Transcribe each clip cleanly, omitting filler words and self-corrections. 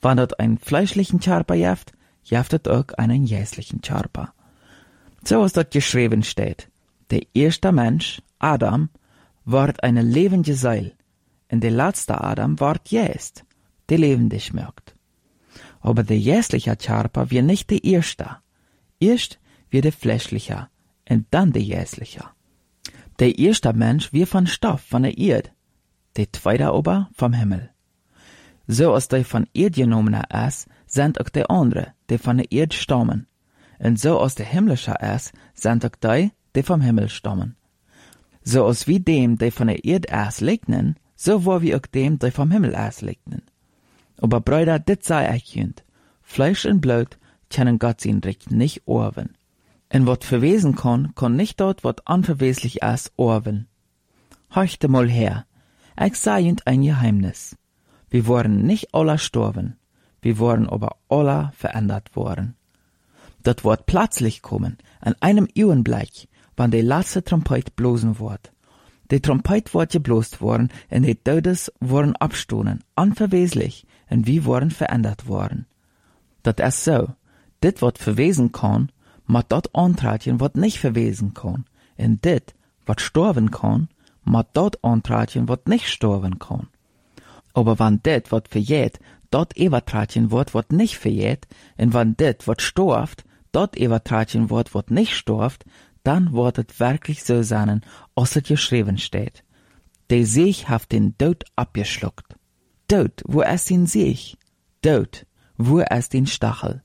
Wenn dort einen fleischlichen Körper jeft, jeftet auch einen jäslichen Körper. So ist dort geschrieben steht, der erste Mensch, Adam, ward eine lebende Seil, und der letzte Adam ward jäst, der lebendig merkt. Aber der jäsliche Körper wird nicht der erste. Erst wird der fleischliche, und dann der jäsliche. Der erste Mensch wird von Stoff, von der Erde, der zweite aber vom Himmel. So als die von Erde genommene ist, sind auch die andere, die von der Erde stammen. Und so als der himmlische ist, sind auch die vom Himmel stammen. So als wie dem, die von der Erde ist, legnen, so war wie auch dem, die vom Himmel ist, legnen. Aber Brüder, dit sei ich jünd. Fleisch und Blut können Gott sein Recht nicht orven. Und wat verwesen kann nicht dort, wat unverweslich ist, orven. Horchte mal her. Ich sah jünd ein Geheimnis. Wir waren nicht alle gestorben. Wir waren aber alle verändert worden. Das wird plötzlich kommen, an einem Augenblick, wann die letzte Trompet blosen wird. Die Trompet wird geblost worden, und die Todes wurden abstoßen, unverweslich, und wir wurden verändert worden. Das ist so. Dit wat verwesen kann, mat dat antratjen wat nicht verwesen kann. Und dit wat sterben kann, mat dat antratjen wat nicht sterben kann. Aber wann dit wat verjäht, dat übertratjen wird wat nicht verjäht, und wann dit wat storft, dat übertratjen wird wat nicht storft, dann wird es wirklich so sein, als es geschrieben steht. Der Sieg hat den Tod abgeschluckt. Tod, wo ist den Sieg? Tod, wo ist den Stachel?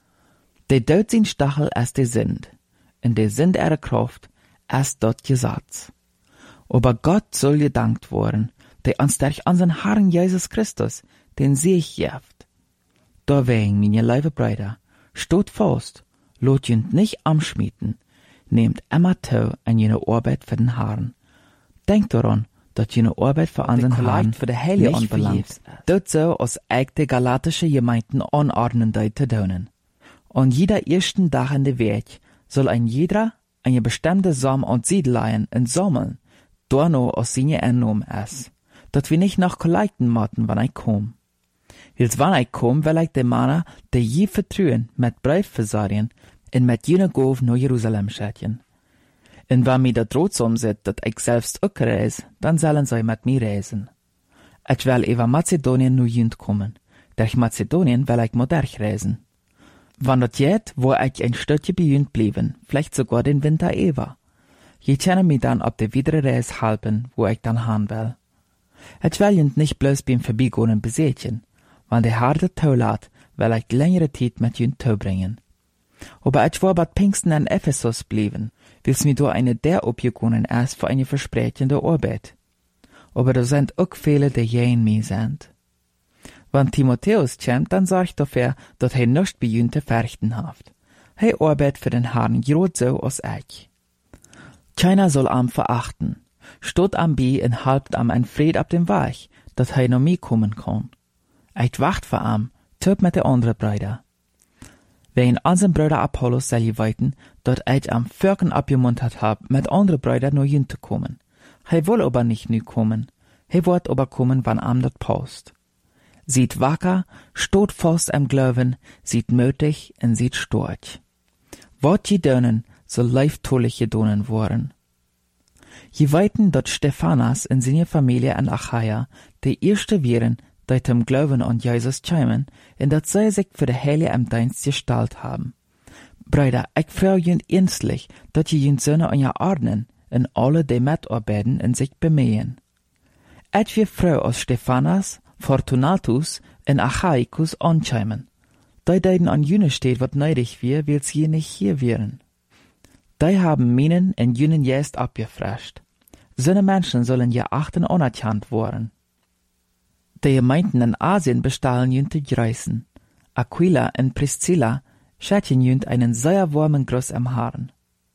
Der Tod sein Stachel ist der Sünd, und der Sünd ihre Kraft ist dort Gesetz. Aber Gott soll gedankt worden, der uns durch unseren Herrn Jesus Christus den Sieg gibt. Deswegen, meine liebe Brüder, steht fast, lot jünd nicht amschmieden, nehmt immer zu an jene Arbeit für den Herrn. Denkt daran, dass jene Arbeit für unseren Herrn für die Heilige anbelangt. Dort so als ich die galatische Gemeinden anordnen zu tun. Und jeder ersten Tag in der Weg soll ein jeder eine bestimmte Samen und Siedleien und sammeln, dorno aus seine Einnahmen ist, dass wir nicht nach Kollekten maten, wann ich komm. Wils wann ich komm, will ich den Mann, der je vertrauen, mit Brief versorgen, und mit jene Gov nach Jerusalem schätjen. Und wenn mir da trotzdem sieht, dass ich selbst auch reise, dann sollen sie mit mir reisen. Ich will über Mazedonien nur jünd kommen. Durch Mazedonien will ich modern reisen. Wann das geht, wo ich ein Stückchen bei jünd blieben, vielleicht sogar den Winter über. Je können mir dann auf der Wiederreise helfen, wo ich dann hin will. Ich will jünd nicht bloß beim Vorbeigehen besetzen. Wenn der harte Tau hat, will ich längere Zeit mit jünd bringen. Aber ich war bei Pfingsten in Ephesus blieben, wils mir da eine der abgegangen ist für eine versprechende Arbeit. Aber da sind auch viele, die je in mir sind. Wenn Timotheus kommt, dann sag ich dafür, dass nichts bei jünd zu verrichten hat. Arbeit für den Herrn gerade so als ich. Keiner soll am verachten. Steht am Bi und halbt am ein Fried ab dem Weg, dass noch mir kommen kann. Ich wacht für am, töp mit den anderen Brüder. Wegen unseren Bruder Apollos soll ich weiten, dass ich am Völkern abgemuntert hab, mit anderen Brüdern nur hin zu kommen. Will aber nicht nu kommen. Wird aber kommen, wann am das passt. Sieht wacker, steht fast am Glauben, sieht mutig und sieht storch. Wat je dönen, soll leiftolich gedonen worden. Je weiten, dass Stephanas und seine Familie in Achaia die erste wären, die zum Glauben an Jesus kämen, und dass sie sich für die Heilige im Dienst gestellt haben. Brüder, ich frage jünd ernstlich, dass je jünd Söhne an ihr ordnen, und alle, die mitarbeiten und sich bemühen. Ich wir froh aus Stephanas, Fortunatus und Achaicus ankämen. Die deiden an jüne steht, wat neidig wir, weil sie nicht hier wären. Die haben Minen und jünen Jäst abgefrescht. Seine Menschen sollen ja achten anerkannt worden. Die Gemeinden in Asien bestahlen jünd die Greisen. Aquila und Priscilla schätzen jünd einen sehr warmen Gruß am Herrn.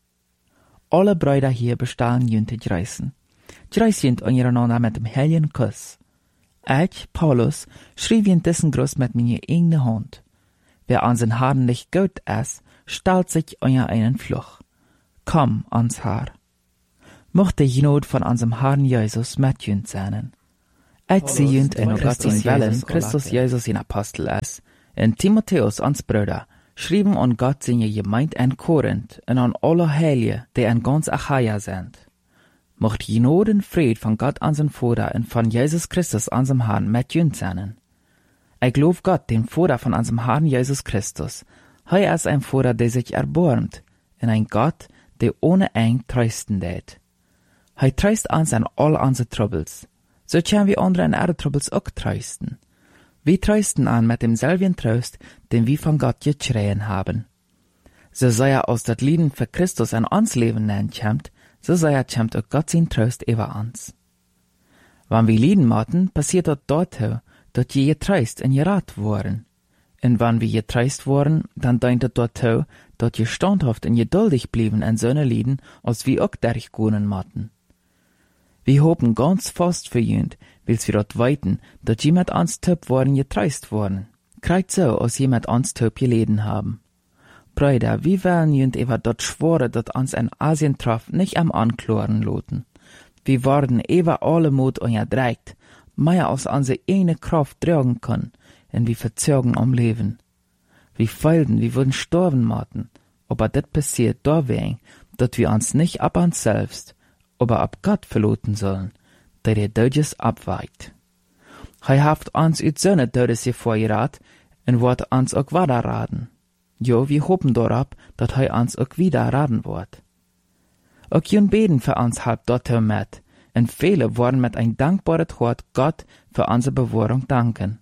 Alle Brüder hier bestahlen jünd die Greisen. Greis jünd untereinander mit dem heiligen Kuss. Ich, Paulus, schrieb jünd diesen Gruß mit meiner eigenen Hand. Wer an den Herrn nicht gut ist, stellt sich unter einen Fluch. Komm ans Herr. Mochte die Not von unserem Herrn Jesus mit jünd sein. Ik zie junt en Gott zijn Wellen, Christus Jezus in Apostel is, en Timotheus ons broeder, schrijven an Gott zijn Gemeinde in Korinth en an alle Heilige, die in ganz Achaia sind. Mocht Genade en Fried von Gott unseren Vater en von Jesus Christus unserem Herrn mit junt sein. Ich glaub Gott, den Vater von unserem Herrn Jesus Christus. Er ist ein Vater, der sich erbarmt, und ein Gott, der ohne Eng trösten det. Er tröst uns an all unsere Troubles. So können wir andere in ihre Troubles auch trösten. Wir trösten an mit demselben Trost, den wir von Gott geschrien haben. So sei aus dat Lieden für Christus in uns Leben nennt, so sei kommt auch Gott sein Trost über uns. Wenn wir Lieden machen, passiert dort, dass je getröst und gerat worden. Und wenn wir getröst worden, dann dient es dort, dass je standhaft und geduldig blieben in so Lieden, als wir auch durchgehen machen. Wir hoffen ganz fast für jünd, wils wir dort weiten, dass je mit uns töp worden getröst worden. Kreut so, als je mit uns töp geleden haben. Brüder, wir wollen jünd über dort schworen, dass uns in Asien traf, nicht am Ankloren loten. Wir worden über alle Mut und erdreigt, mehr als unsere eine Kraft tragen können, und wir verzögen am Leben. Wir feilten, wir würden sterben maten, aber das passiert deswegen, dass wir uns nicht ab uns selbst, aber ab Gott verloten sollen, der Deutsches abweicht. Haft uns ut seine Deutsche vorgerat, und wird uns auch weiter raten. Jo, wir hoffen darauf, dass uns auch wieder raten wird. Auch jün beten für uns halb dort mit, und viele wollen mit ein dankbares Wort Gott für unsere Bewahrung danken.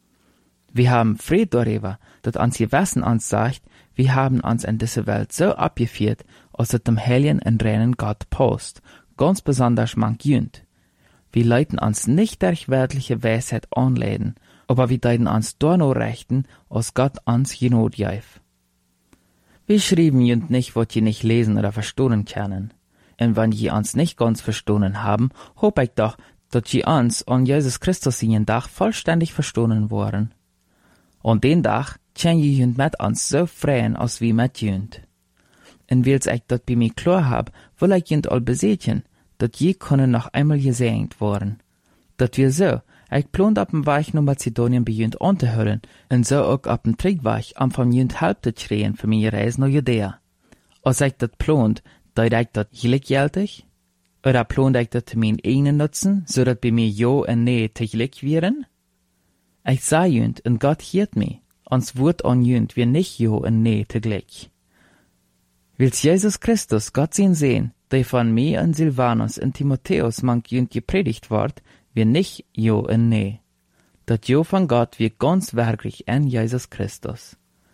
Wir haben Fried darüber, dass uns Gewissen uns sagt, wir haben uns in dieser Welt so abgeführt, als es dem heiligen und reinen Gott passt, ganz besonders manch jünd. Wir leiten uns nicht durch weltliche Weisheit anleiten, aber wir deuten uns da nur rechten, als Gott uns Genot gibt. Wir schreiben jünd nicht, was je nicht lesen oder verstehen können. Und wenn je uns nicht ganz verstanden haben, hoffe ich doch, dass je uns an Jesus Christus in den Tag vollständig verstanden worden. Und den Tag können je jünd mit uns so freien, als wie mit jünd. Und wils ich dat bei mir klar hab, will ich jünd all besetzen, dat je können noch einmal gesegnet worden. Dat wir so, ich plant ab dem Weg nach Mazedonien bei jünd anzuhören, und so auch ab dem Triebweg am von jünd halb zu schreien für meine Reise nach Judäa. Als ich dat plant, deut ich dat gleichgültig? Oder plant ich dat zu meinen eigenen Nutzen, so dat bei mir ja und nee teglich wären? Ich sah jünd, und Gott hielt mich, ons Wort an jünd wir nicht ja und nee teglich. Wils Jesus Christus Gott sehen, der von mir und Silvanus und Timotheus manch jünd gepredigt ward, wir nicht jo und nee. Dat jo von Gott wir ganz wirklich in Jesus Christus.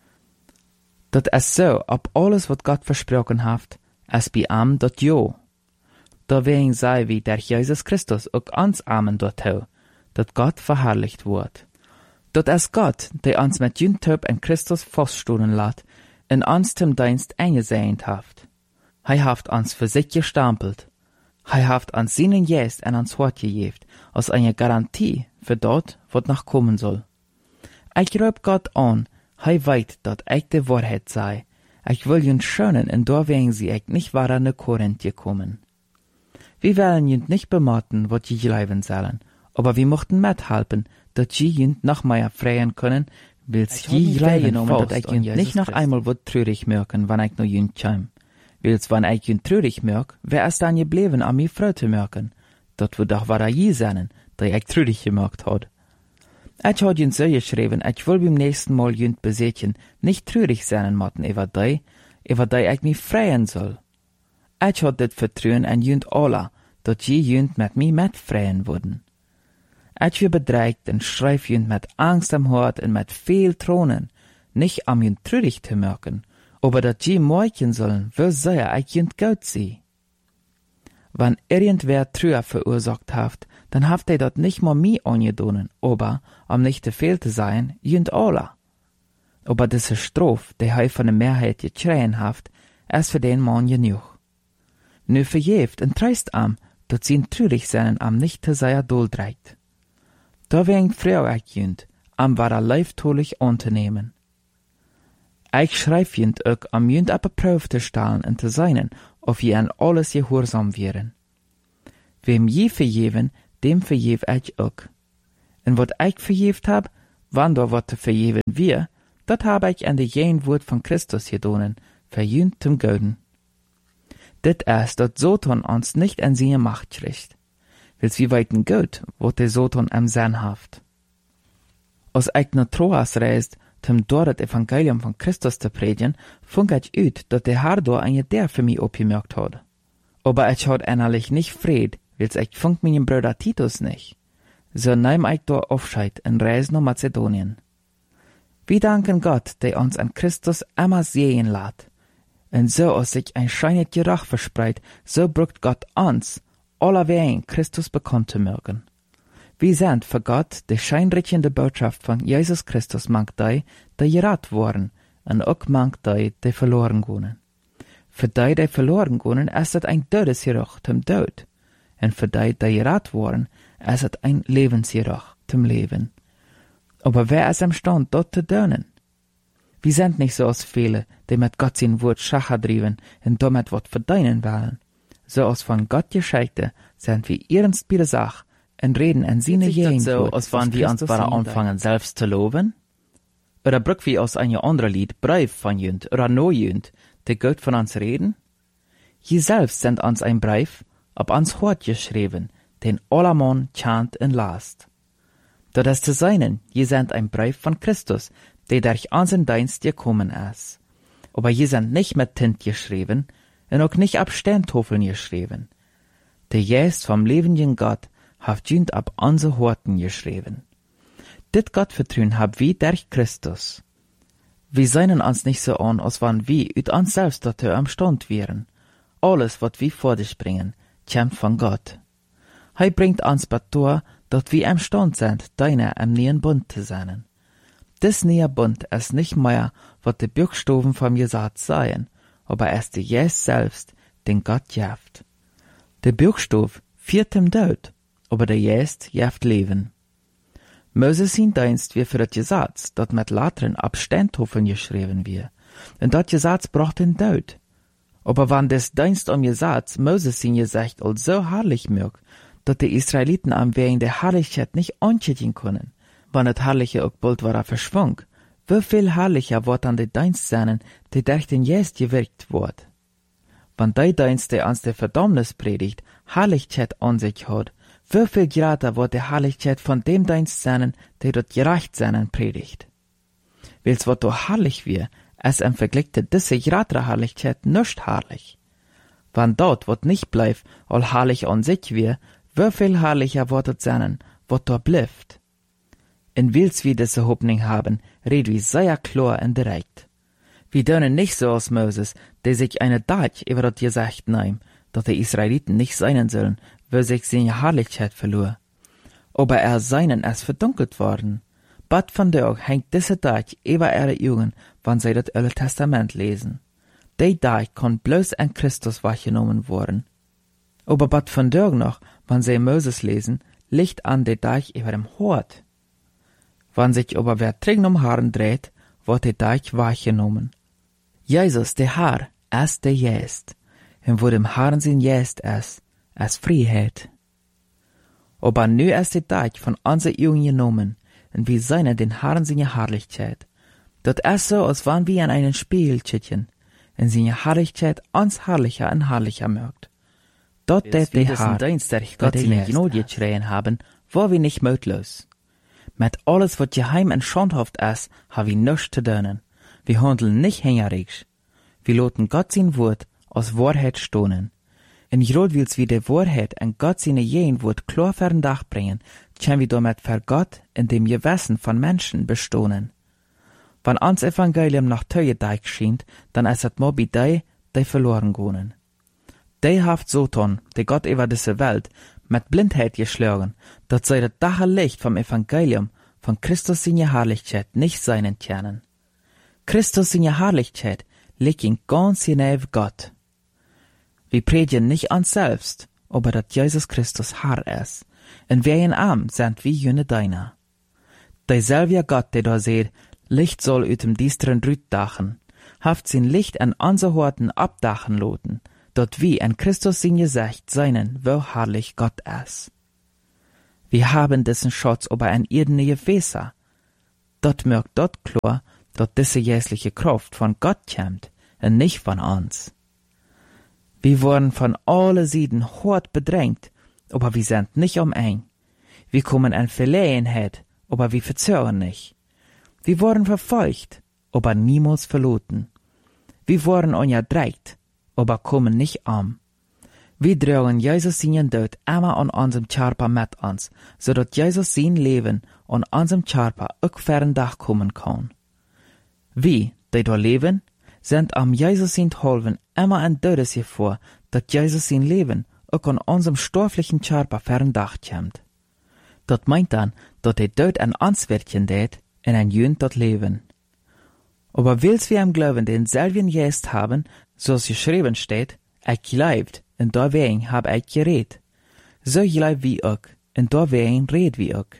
Dat es so, ob alles, wat Gott versprochen haft, es bei am dat jo. Deswegen sei wie der Jesus Christus auch ans Amen dort hau, dat Gott verherrlicht wird. Dat es Gott, der uns mit jünd in Christus feststunden lat, in uns zum Dienst eingesehnt haft. Haft uns für sich gestampelt. Haft uns seinen Geist in uns Hort gegeben, als eine Garantie für dort, was noch kommen soll. Ich glaub Gott an, weit, dat ich die Wahrheit sei. Ich will jünd schönen, und deswegen sie ich nicht weiter nach Korinth gekommen. Wir wollen jünd nicht bematen, was je bleiben sollen, aber wir mochten mithelfen, dass je jünd noch mehr freien können, wils je bleiben, dat ich jünd nicht noch einmal wird traurig merken, wenn ich noch jünd käm. Wils wenn ich jünd traurig merk, wer ist dann geblieben, an mir Freude merken? Dat wird doch weiter je sein, der ich traurig gemerkt hat. Ich hat jünd so geschrieben, ich will beim nächsten Mal jünd besetzen, nicht traurig sein motten über die ich mich freien soll. Ich hat das Vertrauen an jünd alle, dass je jünd mit mir mitfreien würden. Ich wir bedreigt und schreib jünd mit Angst am Hort und mit viel Tronen, nicht am jünd traurig zu merken, aber dat je morgen sollen, wo sei ich jünd gut sie. Wenn irgendwer Trauer verursacht haft, dann haft dat nicht mal mir angedonen, aber, um nicht zu viel zu sein, jünd alle. Aber diese Strophe, die von der Mehrheit geschreien haft, ist für den Mann genug. Nu verjeft und treist am, dat sie traurig sein am nicht zu sehr duldreigt. Deswegen freu ich jünd, am war leiftolich anzunehmen. Ich schreib jünd auch am jünd ab Prüf zu stellen und zu seinen, ob je an alles gehorsam wären. Wem je verjeven, dem verjev ich auch. En wat ik vergeeft heb, wanneer wat te vergeven wir, dat heb ik aan de jeen woord van Christus gedonen, verjunt zum Gouden. Dit is dat Satan ons nicht an seine Macht kriegt, wils wie weiten Gott, wat der Satan am Sinn haft. Als ik naar Troas reist, zum dort het Evangelium van Christus te predigen, funk ich uit dat der Herr door een der für mich opgemerkt had. Aber ich had innerlich nicht Fried, wils ich funk meinen Bruder Titus nicht. So nehm ich door Aufscheid en reis nach Mazedonien. Wir danken Gott, der uns an Christus immer sehen lässt. Und so als sich ein scheinend Gerach verspreit, so brucht Gott uns, allerweil Christus bekannt zu mögen. Wir sind für Gott die scheinrichende Botschaft von Jesus Christus mangt die gerat worden, und auch mangt die verloren gehen. Für die verloren gehen, ist es ein Todesgerach zum Tod. Und für die gerat worden, ist es ein Lebensgerach zum Leben. Aber wer ist imstand, dort zu tun? Wir sind nicht so als viele, die mit Gott sein Wort Schacher driven und damit was verdienen wollen. So als von Gott Gescheite sind wir ernst bei der Sache und reden an seine Jehen. So, als wann wir uns bara anfangen, selbst zu loben? Oder brück wir aus einem anderen Lied Brief von jünd oder no jünd, die Gott von uns reden? Je selbst sind uns ein Brief, ob uns Hort geschrieben, den allermann chant und last. Dat ist zu seinen, je sind ein Brief von Christus, der durch unseren Dienst gekommen ist. Aber je sind nicht mit Tint geschrieben und auch nicht ab Steintafeln geschrieben. Der Geist vom lebenden Gott hat jünd ab unsere Horten geschrieben. Dit Gottvertrauen hab wir durch Christus. Wir seien uns nicht so an, als wann wir ut uns selbst dazu am Stand wären. Alles, was wir vor dich bringen, kommt von Gott. Er bringt uns betor, dat wir am Stand sind, deiner am neuen Bund zu sein. Dis neue Bund ist nicht mehr, was die Buchstaben vom Gesetz seien, aber ist der Jesus selbst, den Gott jaft. Der Buchstab führt dem Tod, aber der Jesus jaft Leben. Moses sein Dienst wie für das Gesetz, dat mit Latren ab Steintafeln geschrieben wird, und dat Gesetz bracht den Tod. Aber wann des Dienst Gesetz Moses sein Gesicht als so herrlich mögt, dat die Israeliten am wegen der Herrlichkeit nicht anschätzen können, wann das Herrliche auch bald war verschwung, wie viel herrlicher wird an die Dienst sein, die durch den Jesus gewirkt wird. Wann die Dienst, der uns der Verdammnis predigt, Herrlichkeit an sich hat, wie viel greater wird die Herrlichkeit von dem Dienst sein, der dort gerecht sein predigt. Wils wat doch herrlich wir, es im Vergleich zu diese greatere Herrlichkeit nicht herrlich. Wann dort wat nicht bleibt, all herrlich an sich wir, wie viel herrlicher wird es sein, wat da bleibt. In wils wir diese Hoffnung haben, red wir sehr klar und direkt. Wir dürfen nicht so als Moses, der sich eine Dach über das Gesicht nahm, dass die Israeliten nicht sein sollen, weil sich seine Herrlichkeit verlor. Aber seinen ist verdunkelt worden. Bad von der hängt diese Dach über ihre Augen, wann sie das Alte Testament lesen. Die Dach kann bloß an Christus wahrgenommen worden. Aber bad von der noch, wann sie Moses lesen, liegt an der Dach über dem Hort. Wann sich aber wer dringend um Haaren dreht, wird der Dach wahrgenommen. Jesus, der Herr, ist der Jest, und wo dem Herrn sein Jest ist Freiheit. Aber nu ist der Dach von unseren Augen genommen, und wir sehen den Herrn seine Herrlichkeit. Das ist so, als wann wir an einen Spiegel schauen, und seine Herrlichkeit uns herrlicher und herrlicher mögt. Dort der Herr, der Gott seine Gnade geschrien haben, war wir nicht mutlos. Mit alles, was geheim und schandhaft ist, haben wir nichts zu tun. Wir handeln nicht hängerig. Wir lassen Gott sein Wort als Wahrheit stohnen. Und gerade wils wir die Wahrheit und Gott seine Jehen Wort klar für den Dach bringen, können wir damit für Gott in dem Gewissen von Menschen bestohnen. Wenn uns Evangelium nach Teuedeich scheint, dann ist es mal bei die verloren gehen. Die haft Satan, der Gott über diese Welt, mit Blindheit geschlagen, dass sie das dache Licht vom Evangelium von Christus seine Herrlichkeit nicht seinen können. Christus seine Herrlichkeit liegt in ganz hinein Gott. Wir predigen nicht uns selbst, aber dass Jesus Christus Herr ist, und wir in Arm sind wie jene Deiner. Derselbe Gott, der da seht, Licht soll ut dem düsteren Rüt dachen, haft sein Licht an unser Horten abdachen loten, dort wie an Christus sein Gesicht seinen, wo herrlich Gott ist. Wir haben diesen Schatz aber ein irdene Gewässer. Dort merkt dort klar, dass diese jährliche Kraft von Gott kommt und nicht von uns. Wir wurden von allen Seiten hart bedrängt, aber wir sind nicht ein. Wir kommen in Verlegenheit, aber wir verzögern nicht. Wir wurden verfolgt, aber niemals verloren. Wir wurden unterdrückt, aber kommen nicht um. Wir tragen Jesus seinen Tod immer an unserem Körper mit uns, sodass Jesus sein Leben an unserem Körper auch für einen Tag kommen kann. Wir, die da leben, sind am Jesus sein Helfen immer ein Todesgefahr, dass Jesus sein Leben auch an unserem stofflichen Körper für einen Tag kommt. Das meint dann, dass der Tod an uns wirken tät, in ein Jünd dort leben. Aber wils wir im Glauben denselben Geist haben, so es geschrieben steht, gleibt, und deswegen hab geredet. So gleibt wie auch, und deswegen red wie auch.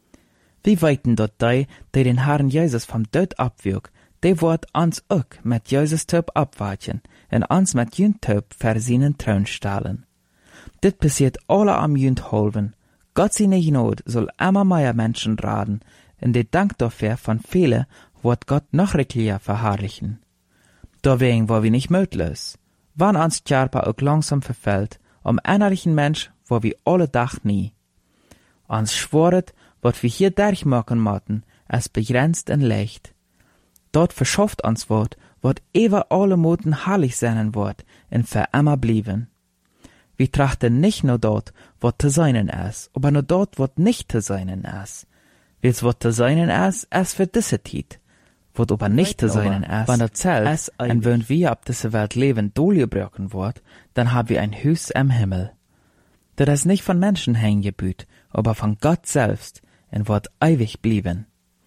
Wir weiten dort die den Herrn Jesus vom Tod abwirkt, die wird uns auch mit Jesus Tod abwarten, und uns mit jünd Tod für seinen Thron stellen. Dit passiert alle am jünd helfen. Gott seine Gnade soll immer mehr Menschen raten, und der Dank dafür von vielen wird Gott noch reichlicher verherrlichen. Deswegen war wir nicht mutlos. Wann uns Körper auch langsam verfällt, innerlichen Mensch war wir alle Tag nie. Uns schworet, wat wir hier durchmachen mochten, es begrenzt und leicht. Dort verschafft uns wat ewer alle Moten herrlich sein wird, und für immer blieben. Wir trachten nicht nur dort, wat zu seinen ist, aber nur dort, wat nicht zu seinen ist. Wils wat zu seinen ist für diese Zeit. Wat aber nicht zu seinen ist, wenn das Zelt, und wenn wir ab dieser Welt leben, durchgebrochen wird, dann haben wir ein Haus im Himmel. Das ist nicht von Menschen hängebüht, aber von Gott selbst, und wird ewig blieben.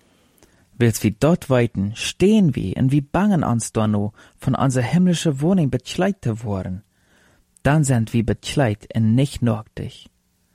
Wils wir dort weiten, stehen wir, und wir bangen uns da noch, von unserer himmlischen Wohnung bekleidet zu worden. Dann sind wir bekleidet und nicht nötig.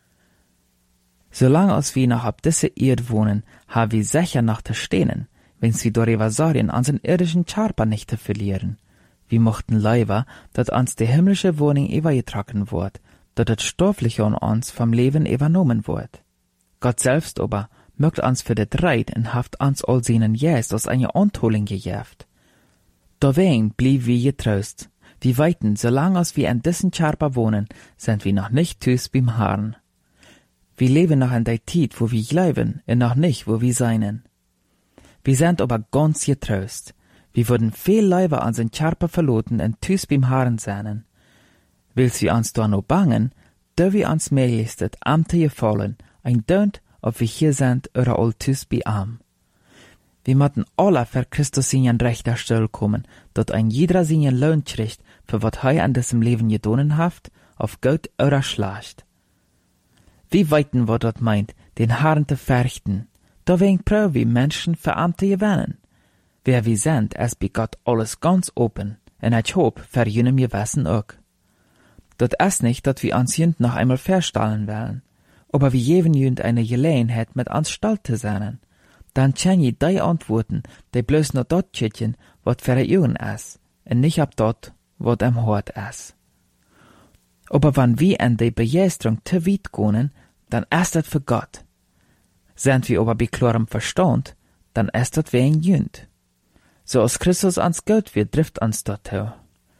Solange als wir noch ab dieser Erde wohnen, haben wir sicher noch zu stehen, wenn sie darüber sorgen, unseren irdischen Körper nicht zu verlieren. Wir mochten lieber, dass uns die himmlische Wohnung übergetragen wird, dass das stoffliche an uns vom Leben übernommen wird. Gott selbst aber mögt uns für das Reit und haft uns all seinen Geist aus einer Antoling gejäft. Deswegen blieb wir getrost. Wir weiten, solange als wir in diesen Körper wohnen, sind wir noch nicht tüß beim Herrn. Wir leben noch in der Zeit, wo wir leben, und noch nicht, wo wir seinen. Wir sind aber ganz getrost. Wir würden viel lieber unseren Körper verloren und tüß beim Herrn sein. Wils wir uns da noch bangen, da wir uns möglichst das Amte gefallen, ein Dönt, ob wir hier sind oder all tüß bei am. Wir möchten alle für Christus seinen Rechter Stelle kommen, dass ein jeder seinen Lohn kriegt, für was er an diesem Leben getan hat, auf gut oder schlecht. Wie weiten wir dort meint, den Herrn zu fürchten, deswegen brauchen wir Menschen für Amte gewinnen. Wer wir sind, es bei Gott alles ganz open, und ich hoffe, für jenem Gewissen auch. Das ist nicht, dass wir uns jünd noch einmal verstellen wollen, aber wir geben jünd eine Gelegenheit, mit uns stolz zu sein. Dann kann je die antworten, die bloß nur dort schütten, was für die Augen ist, und nicht ab dort, was am Hort ist. Aber wenn wir in die Begeisterung zu weit gehen, dann ist das für Gott. Sind wir aber bei klarem Verstand, dann ist das wie ein Jünd. So als Christus uns Gott wird, trifft uns dorthin.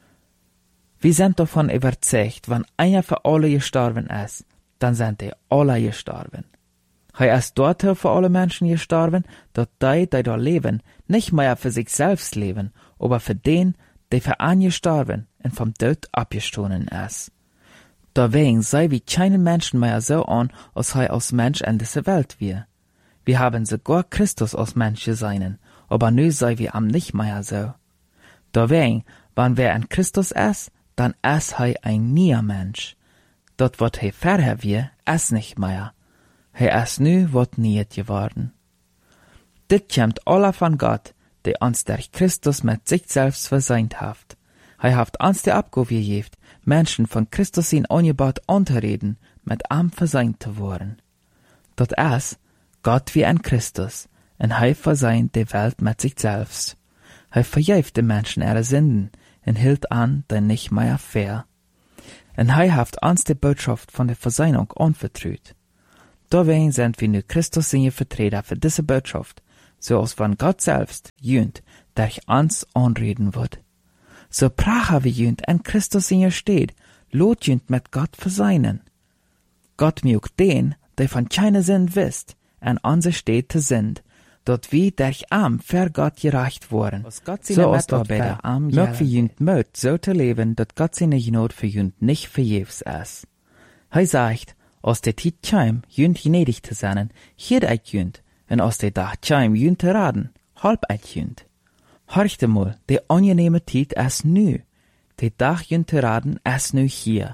Wir sind davon überzeugt, wenn einer für alle gestorben ist, dann sind die alle gestorben. Er ist dort für alle Menschen gestorben, dass die da leben, nicht mehr für sich selbst leben, aber für den, der für ihn gestorben und vom Tod abgestoßen ist. Deswegen sei wie keinen Menschen mehr so an, als er als Mensch in dieser Welt wir. Wir haben sogar Christus als Mensch gesehen, aber nu sei wir am nicht mehr so. Deswegen, wenn wer in Christus ist, dann ist er ein neuer Mensch. Dort wat er vorher wir, ist nicht mehr. Er ist nu wat niet geworden. Dit kommt alle von Gott, der uns durch Christus mit sich selbst verseint haft. Er haft uns die Abgabe gegeben, Menschen von Christus in Angebot anzureden, mit ihm verseint zu worden. Das ist Gott wie ein Christus, und er verseint die Welt mit sich selbst. Er vergibt den Menschen ihre Sünden und hielt an, denn nicht mehr fair. Und er haft uns die Botschaft von der Versöhnung anvertraut. Dawein sind wir nu Christus seine Vertreter für diese Botschaft, so als von Gott selbst jünt, der uns anreden wird. So pracha wie jünt en Christus in ihr steht, lot jünt mit Gott verseinen. Gott mögt den, der von keine Sinn wisst, en anse steht te sind, dort wie durch Arm für Gott gereicht worden. So als dort bei der Arm mögt wie jünt mögt, so te leben, dat Gott seine Genot für jünt nicht verjefs ist. Hij sagt, als der Tiet chim, jünt gnädig te sein, hier eit jünt, en als der Dach chim, jünt te raden, halb eit jünt. Horchte mal, der angenehme Tiet ist nu, der Dach jünt te raden ist nu hier.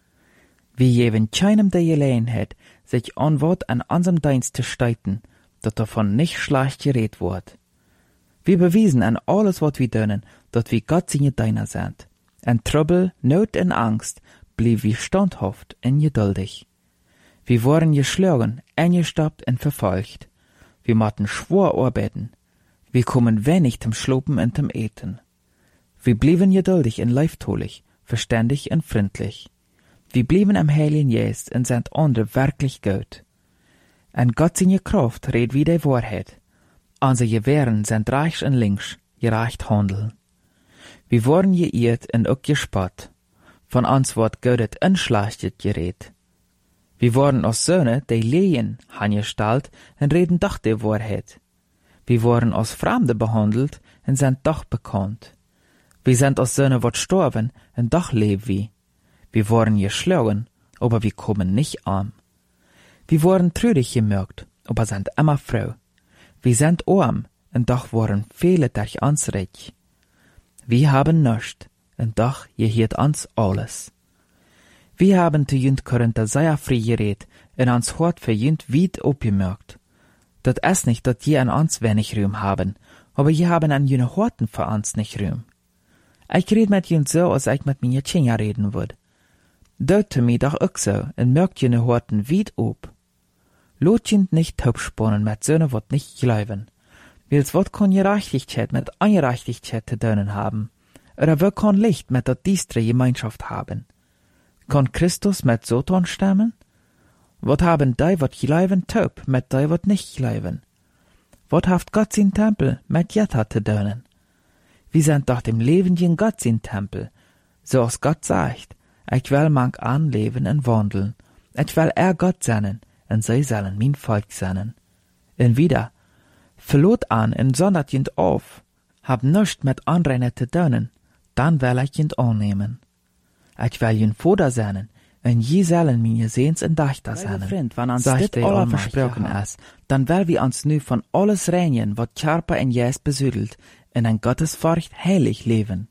Wie jewen keinem der Gelegenheit, sich an Wort an unserem Dienst zu steiten, dat davon nicht schlecht geredet wird. Wir bewiesen an alles, was wir tun, dat wir Gott seine Diener sind. En Trouble, Not und Angst blieb wir standhaft und geduldig. Wir wurden geschlagen, eingestoppt und verfolgt. Wir machten schwor arbeiten. Wir kommen wenig zum Schlopen und zum Eten. Wir blieben geduldig und leiftolig, verständig und freundlich. Wir blieben am Heiligen Geist und sind andere wirklich gut. En Gott seine Kraft redet wie die Wahrheit. Unsere Gewehren sind rechts und links, gerecht handeln. Wir wurden geirrt und auch gespott. Von uns wird Gott unschlechtet geredet. Wir wurden als Söhne, die Lehen angestellt und reden doch die Wahrheit. Wir wurden als Fremde behandelt und sind doch bekannt. Wir sind als Söhne wat sterben und doch leben wir. Wir wurden geschlagen, aber wir kommen nicht arm. Wir wurden trürig gemerkt, aber sind immer froh. Wir sind arm, und doch waren viele durch uns reich. Wir haben nichts, und doch gehört uns alles. Wir haben zu jünd Korinther sehr frei geredet, und uns Hort für jünd weit abgemerkt. Das ist nicht, dass die an uns wenig Ruhm haben, aber die haben an jene Horten für uns nicht Ruhm. Ich red mit jünd so, als ich mit meinen Kindern reden würde. Deute mir doch auch so, und merkt jene Horten weit ab. Lot jünd nicht taubsponnen mit Söhne, wat nicht glauben. Wils wat kann Gerechtigkeit mit Ungerechtigkeit zu tun haben? Oder wer kann Licht mit der diestre Gemeinschaft haben? Kann Christus mit Satan stammen? Wat haben die, wat glauben, taub, mit die, wat nicht glauben? Wat haft Gott sein Tempel mit Jetta zu tun? Wir sind doch dem lebenden Gott sein Tempel. So als Gott sagt, ich will manch anleben und wandeln. Ich will Gott sein, und sie sollen mein Volk sein. Und wieder, verlot an und sondert jünd auf, hab nichts mit anderen zu tun, dann will ich jünd annehmen. Ich will jünd Vater sein, und je sollen meine Sehens und Dächter sein. Freund, wenn uns dit alle versprochen ist, dann will wir uns nu von alles reinigen, was Körper und Geist besüdelt, in ein Gottesfurcht heilig leben.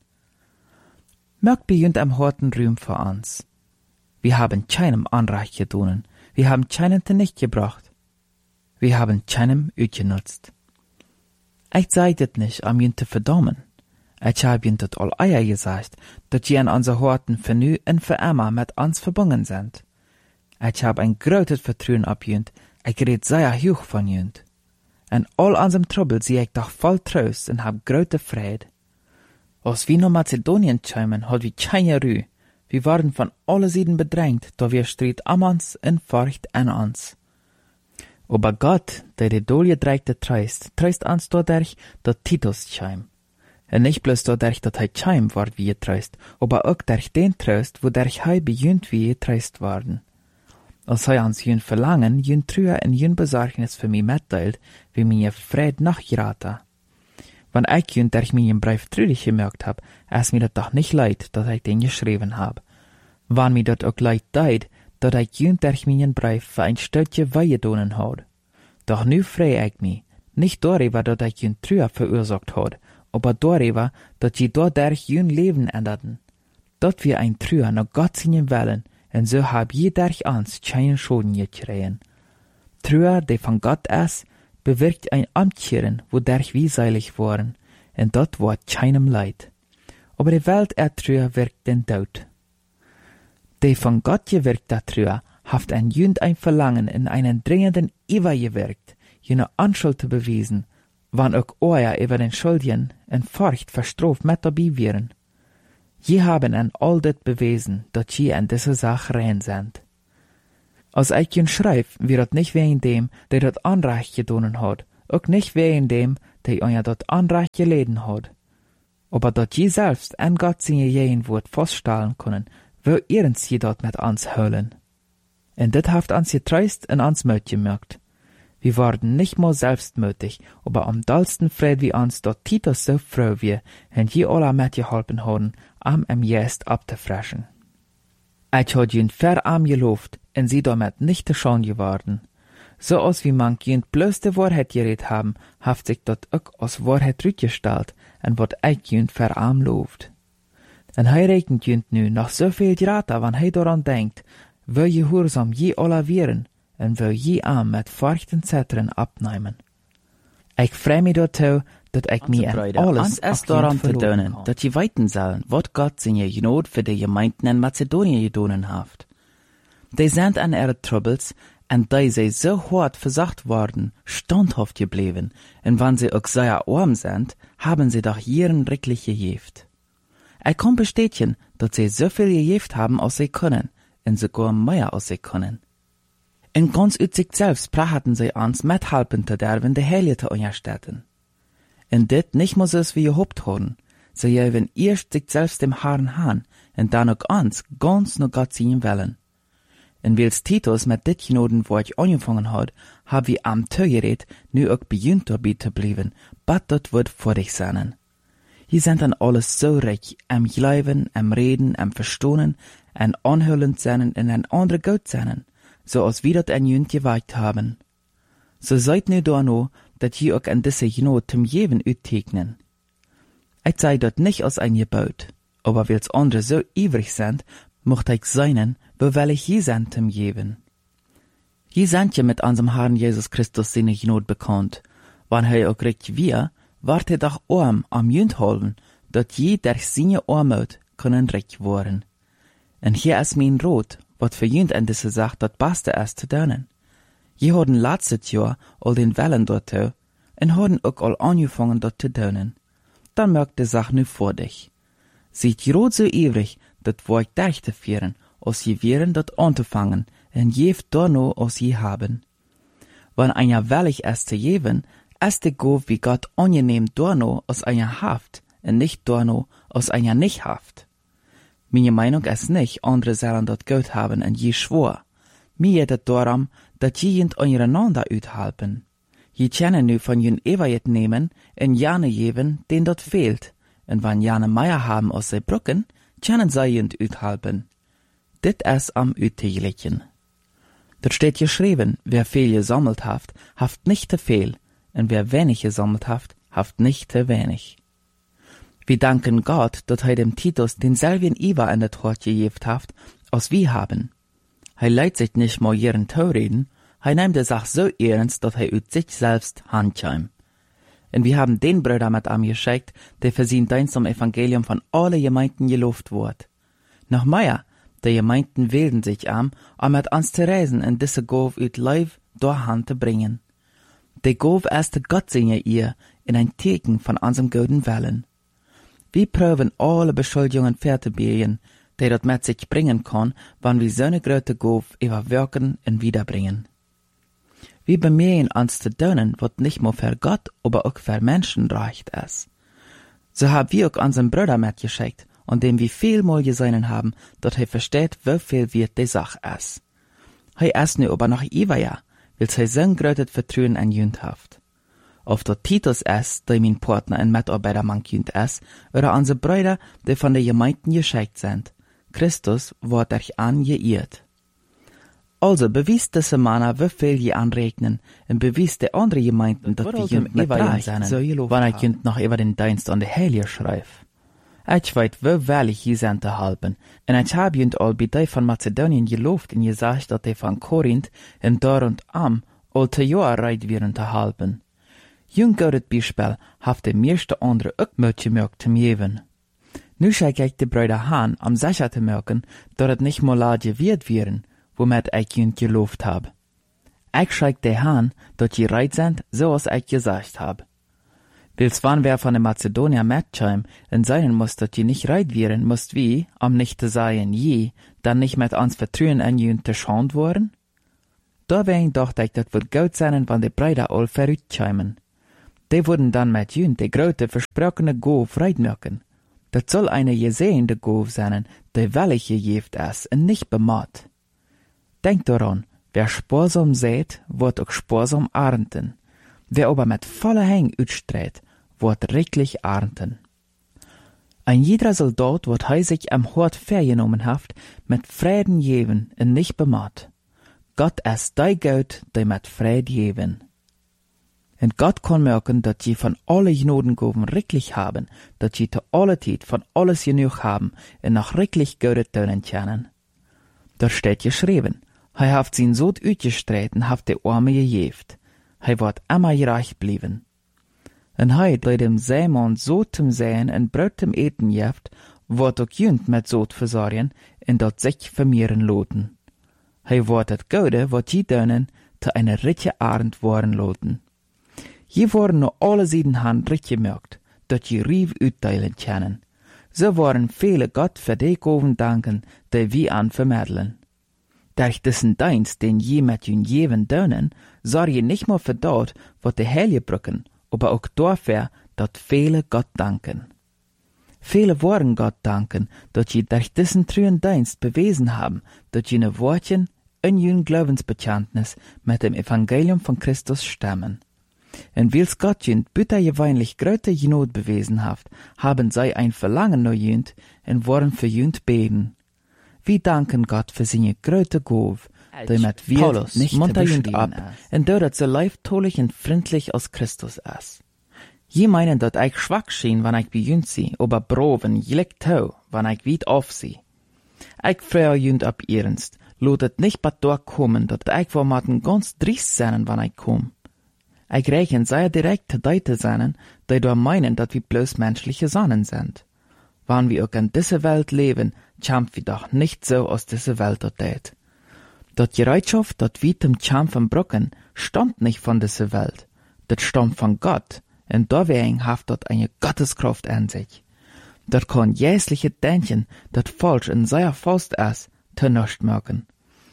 Mögt bei jünd am harten Ruhm für uns. Wir haben keinem Anrecht getan, wir haben keinen nicht gebracht. Wir haben keinem utgenutzt. Ich sage das nicht, um jünd zu verdammen. Ich habe jünd das all eier gesagt, dass je an unser Horten für nu und für immer mit uns verbunden sind. Ich habe ein großes Vertrauen ab jünd, ich red sehr hoch von jünd. In all unserem Trouble sehe ich doch voll Trost und hab große Freude. Als wir nach Mazedonien kamen, hat wir keine Ruhe. Wir waren von allen Seiten bedrängt, da wir Streit am uns und Furcht an uns. Aber Gott, der die Dolie dreigte treist uns dadurch, dass Titus kam. Und nicht bloß dadurch, dass er kam, ward wie getreist, aber auch durch den Trost, wodurch er bejünt wie getreist worden. Als er uns jün Verlangen, jün Trühe und jün Besorgnis für mich mitteilt, wie mir Fried nachgeraten. Wenn ich jün durch meinen Brief trüdig gemerkt hab, ist mir das doch nicht leid, dass ich den geschrieben hab. Wenn mir das auch leid deid, dass ich jün durch meinen Brief für ein Stückchen weigedonen hat. Doch nu freu ich mich, nicht darüber, dass ich jün Trühe verursacht hat, aber darüber, dass sie dadurch jün Leben änderten. Dort wir ein Trühe nach Gott seinen Willen, und so hab je durch uns keinen Schaden gekriegen. Trühe, die von Gott ist, bewirkt ein Amtkehren, wodurch wir seilig waren, und dort war keinem Leid. Aber die Welt Trühe wirkt den Tod. Die von Gott gewirkte Trühe haft ein jünd ein Verlangen in einen dringenden Iver gewirkt, jene Anschuld zu bewiesen, wann auch euer über den Schuldigen in Furcht verstraft mit dabei wären. Je haben an all das bewiesen, dass je an dieser Sache rein sind. Als ik je schrijf, wie dat niet wegen dem, die dat Anrecht gedonen had, ook niet wegen dem, die on je dat Anrecht geleden had. Aber dat je selbst en Gott zijn jeden woord vaststellen kunnen, wil eerens je dat met ons huilen. En dit heeft ons getreust en ons moed gemerkt. Wir waren nicht mal selbstmütig, aber am dollsten freut wir uns, dass Titus so froh wir, und je alle mitgeholfen haben, Jest abzufressen. Ich had jünd verarm geloofd, en sie damit nicht schon geworden. So als wie man jünd bloß die Wahrheit geredet haben, haft sich dat auch als Wahrheit rückgestellt, en wat ich jünd verarm looft. En hij rekent jünd nu noch so viel grater, wann hij daran denkt, will gehorsam je alle wären, en wil je aan met vachten zetteren abnemen. Ik vrij me daartoe, dat ik me en alles erst daran verdonen, dat je weten zullen, wat God zijn je genood voor de gemeenten in Macedonië gedonen heeft. Die zijn an ihre Troubles, en die zij zo hard verzacht worden, standhaft gebleven, en wann sie ook sehr arm sind, haben sie doch jeren wirklich gegeeft. Ich kann bestätigen, dass sie so viel gegeeft haben, als sie können, en sogar mehr als sie können. En ganz uit sich selbst prachten sie uns mithelfen zu derven de Heilige zu unterstützen. En dit nicht mehr so wie gehofft haben. Sie geben erst sich selbst dem Herrn han, en dann auch uns ganz nur Gott sehen wollen. En wils Titus mit dit genoden wo ich angefangen hat, hab wir am Tögered nu auch beginnt dabei zu bleiben, bat dort wird vor dich sein. Hier sind dann alles so reich, am Glauben, am Reden, am Verstohnen, an anhörend sein und an andere Gott sein, so als wir dat an jünd gewagt haben. So seid nu da no, dat je auch an diese Genot zum Jeven uttegnen. Ich sei dort nicht als ein Gebot, aber wils andere so ivrig sind, mocht ich seinen, weil ich je sind zum Jeven. Je sind ja mit unserem Herrn Jesus Christus seine Genot bekannt, wann er auch recht wir, wart er doch arm am jünd halten, dat je durch seine Armut können recht worden. En hier ist mein Rot, wat für jünd an diese Sache dat Beste ist zu tun. Je haben letztes Jahr all den Wellen dort en haben auch all angefangen dort zu tun. Dann merkt die Sache nu vor dich. Seid rot so ewig, dat wo ich durchzuführen, als je wären dat anzufangen, en jeft da no als je haben. Wenn einer willig ist zu geben, ist die Gabe wie Gott angenehm da no als einer haft, en nicht da no als einer nicht haft. Meine Meinung ist nicht, andere sollen dat Geld haben en je schwor. Mir geht darum, dat je jent untereinander uithelpen. Je können nu von jen Evajet nehmen en jane geben, den dat fehlt. En wann jane Meier haben aus se Brücken, können sie jent uithelpen. Dit ist am Ütiglichen. Dort steht geschrieben, wer viel gesammelt haft nicht zu viel, und wer wenig gesammelt haft nicht zu wenig. Wir danken Gott, dass er dem Titus denselben Iwa in der Tat gegeben hat, als wir haben. Er leiht sich nicht mal ihren Taureden, er nimmt die Sache so ernst, dass er ut sich selbst handschämt. Und wir haben den Bruder mit ihm geschickt, der für sein Dienst am Evangelium von allen Gemeinden gelobt wird. Noch mehr, die Gemeinden wählen sich um mit uns zu reisen und diese Gabe ut live durch Hand zu bringen. Die Gabe ist Gott seine ihr in ein Teken von unserem guten Willen. Wir prüfen alle Beschuldigungen fertigbiegen, die das mit sich bringen kann, wenn wir so eine große Gabe überwirken und wiederbringen. Wir bemühen uns zu tun, was nicht nur für Gott, aber auch für Menschen recht ist. So haben wir auch unseren Bruder mitgeschickt, und dem wir vielmal gesehen haben, dass er versteht, wie viel wert die Sache ist. Er ist nu aber noch Iwaja, weil er so ein großes Vertrauen an jünd hat. Ob der Titus ist, der mein Partner und Mitarbeiter jünd ist, oder unsere Brüder, die von den Gemeinden geschickt sind. Christus wird euch angeirrt. Also bewies diese Männer, wie viel je anrechnen, und bewies die andere Gemeinden, dass wir jünd mit dran sind, wann ich jünd noch über den Dienst an die Heilige schreibe. Ich weiß, wie willig je sind zu helfen, und ich habe jünd all bei die von Mazedonien gelobt und gesagt, dass die von Korinth und dort und am all zu Jahr reit wären zu helfen. Jung gaudet Beispiel haft de meeste andere ook mitgemerkt zum Jeven. Nu schijk ich die Brüder an, am sicher zu merken, dass het nicht mal laat wird wären, womit ich jünd gelobt hab. Ich schijk die an, dass die reit sind, so als ich gesagt hab. Wils wann wer von der Mazedonier mitschäum und sein muss, dass die nicht reit wären, musst wie, nicht zu sagen je, dann nicht mit uns vertrauen an jünd zu schand worden? Daarbij dacht ik dat wird goed zijn van de Brüder all verruitschämen. Die würden dann mit jünt die grote versprochene Gof reitmerken. Dat soll eine gesehende Gof sein, die wellig gegeeft is en nicht bemaht. Denk daran, wer sparsam sät, wird auch sparsam ernten. Wer aber mit voller Hang uitstreht, wird reichlich ernten. Ein jeder Soldat wird hij sich am Hort vergenommen haft, mit Frieden geben en nicht bemaht. Gott ist die Gott, die mit Fried geben. Und Gott kann merken, dass je von alle Gnadengaben reichlich haben, dass je zu aller Zeit von alles genug haben und noch reichlich Gute tun können. Da steht geschrieben, hij haft sein Sohn uitgestreit und haft die Arme gegeft. Hij wird immer reich bleiben. Und hij, die dem Seemann so zum Sehen und Brot zum Eten jeft, wird auch jünd mit Sod versorgen und dort sich vermehren loten. Hij wird das Gute, wat je dönen, zu einer reiche Arend worden loten. Je worden nur alle Seiten hand recht gemerkt, dat je rief uitdeilen können. So worden viele Gott für die Gaven danken, die wir an vermitteln. Durch diesen Dienst, den je mit jün jeven dönen, sorg je nicht nur für dort, wat die Helge brücken, aber auch dafür, dat viele Gott danken. Viele worden Gott danken, dat je durch diesen trühen Dienst bewiesen haben, dat je ne Wortchen in jün Glaubensbekenntnis mit dem Evangelium von Christus stammen. Und wils Gott jünd bitter geweinlich gröte Genot bewiesen haft, haben sei ein Verlangen no jünd und wollen für jünd beten. Wir danken Gott für seine gröte Gov, die mit wir nicht munter jünd ab, und dat so leiftolich und freundlich aus Christus ist. Je meinen, dat ich schwach schien, wann ich bei jünd sie, aber broven, jlik tau, wann ich weit auf sie. Ich freu jünd ab ernst, lotet nicht bat durchkommen, dat ich vor maten ganz driest sein, wann ich komm. Ich rechne sehr direkt zu Leute sein, die da meinen, dass wir bloß menschliche Sonnen sind. Wenn wir auch in dieser Welt leben, kämpfen wir doch nicht so aus dieser Welt dort. Dat Bereitschaft, dat wir zum Kämpfen brücken, stammt nicht von dieser Welt. Das stammt von Gott, und deswegen hat dort eine Gotteskraft an sich. Dat kann jäsliche Denken, dat falsch in seiner Faust ist, zu nichts merken.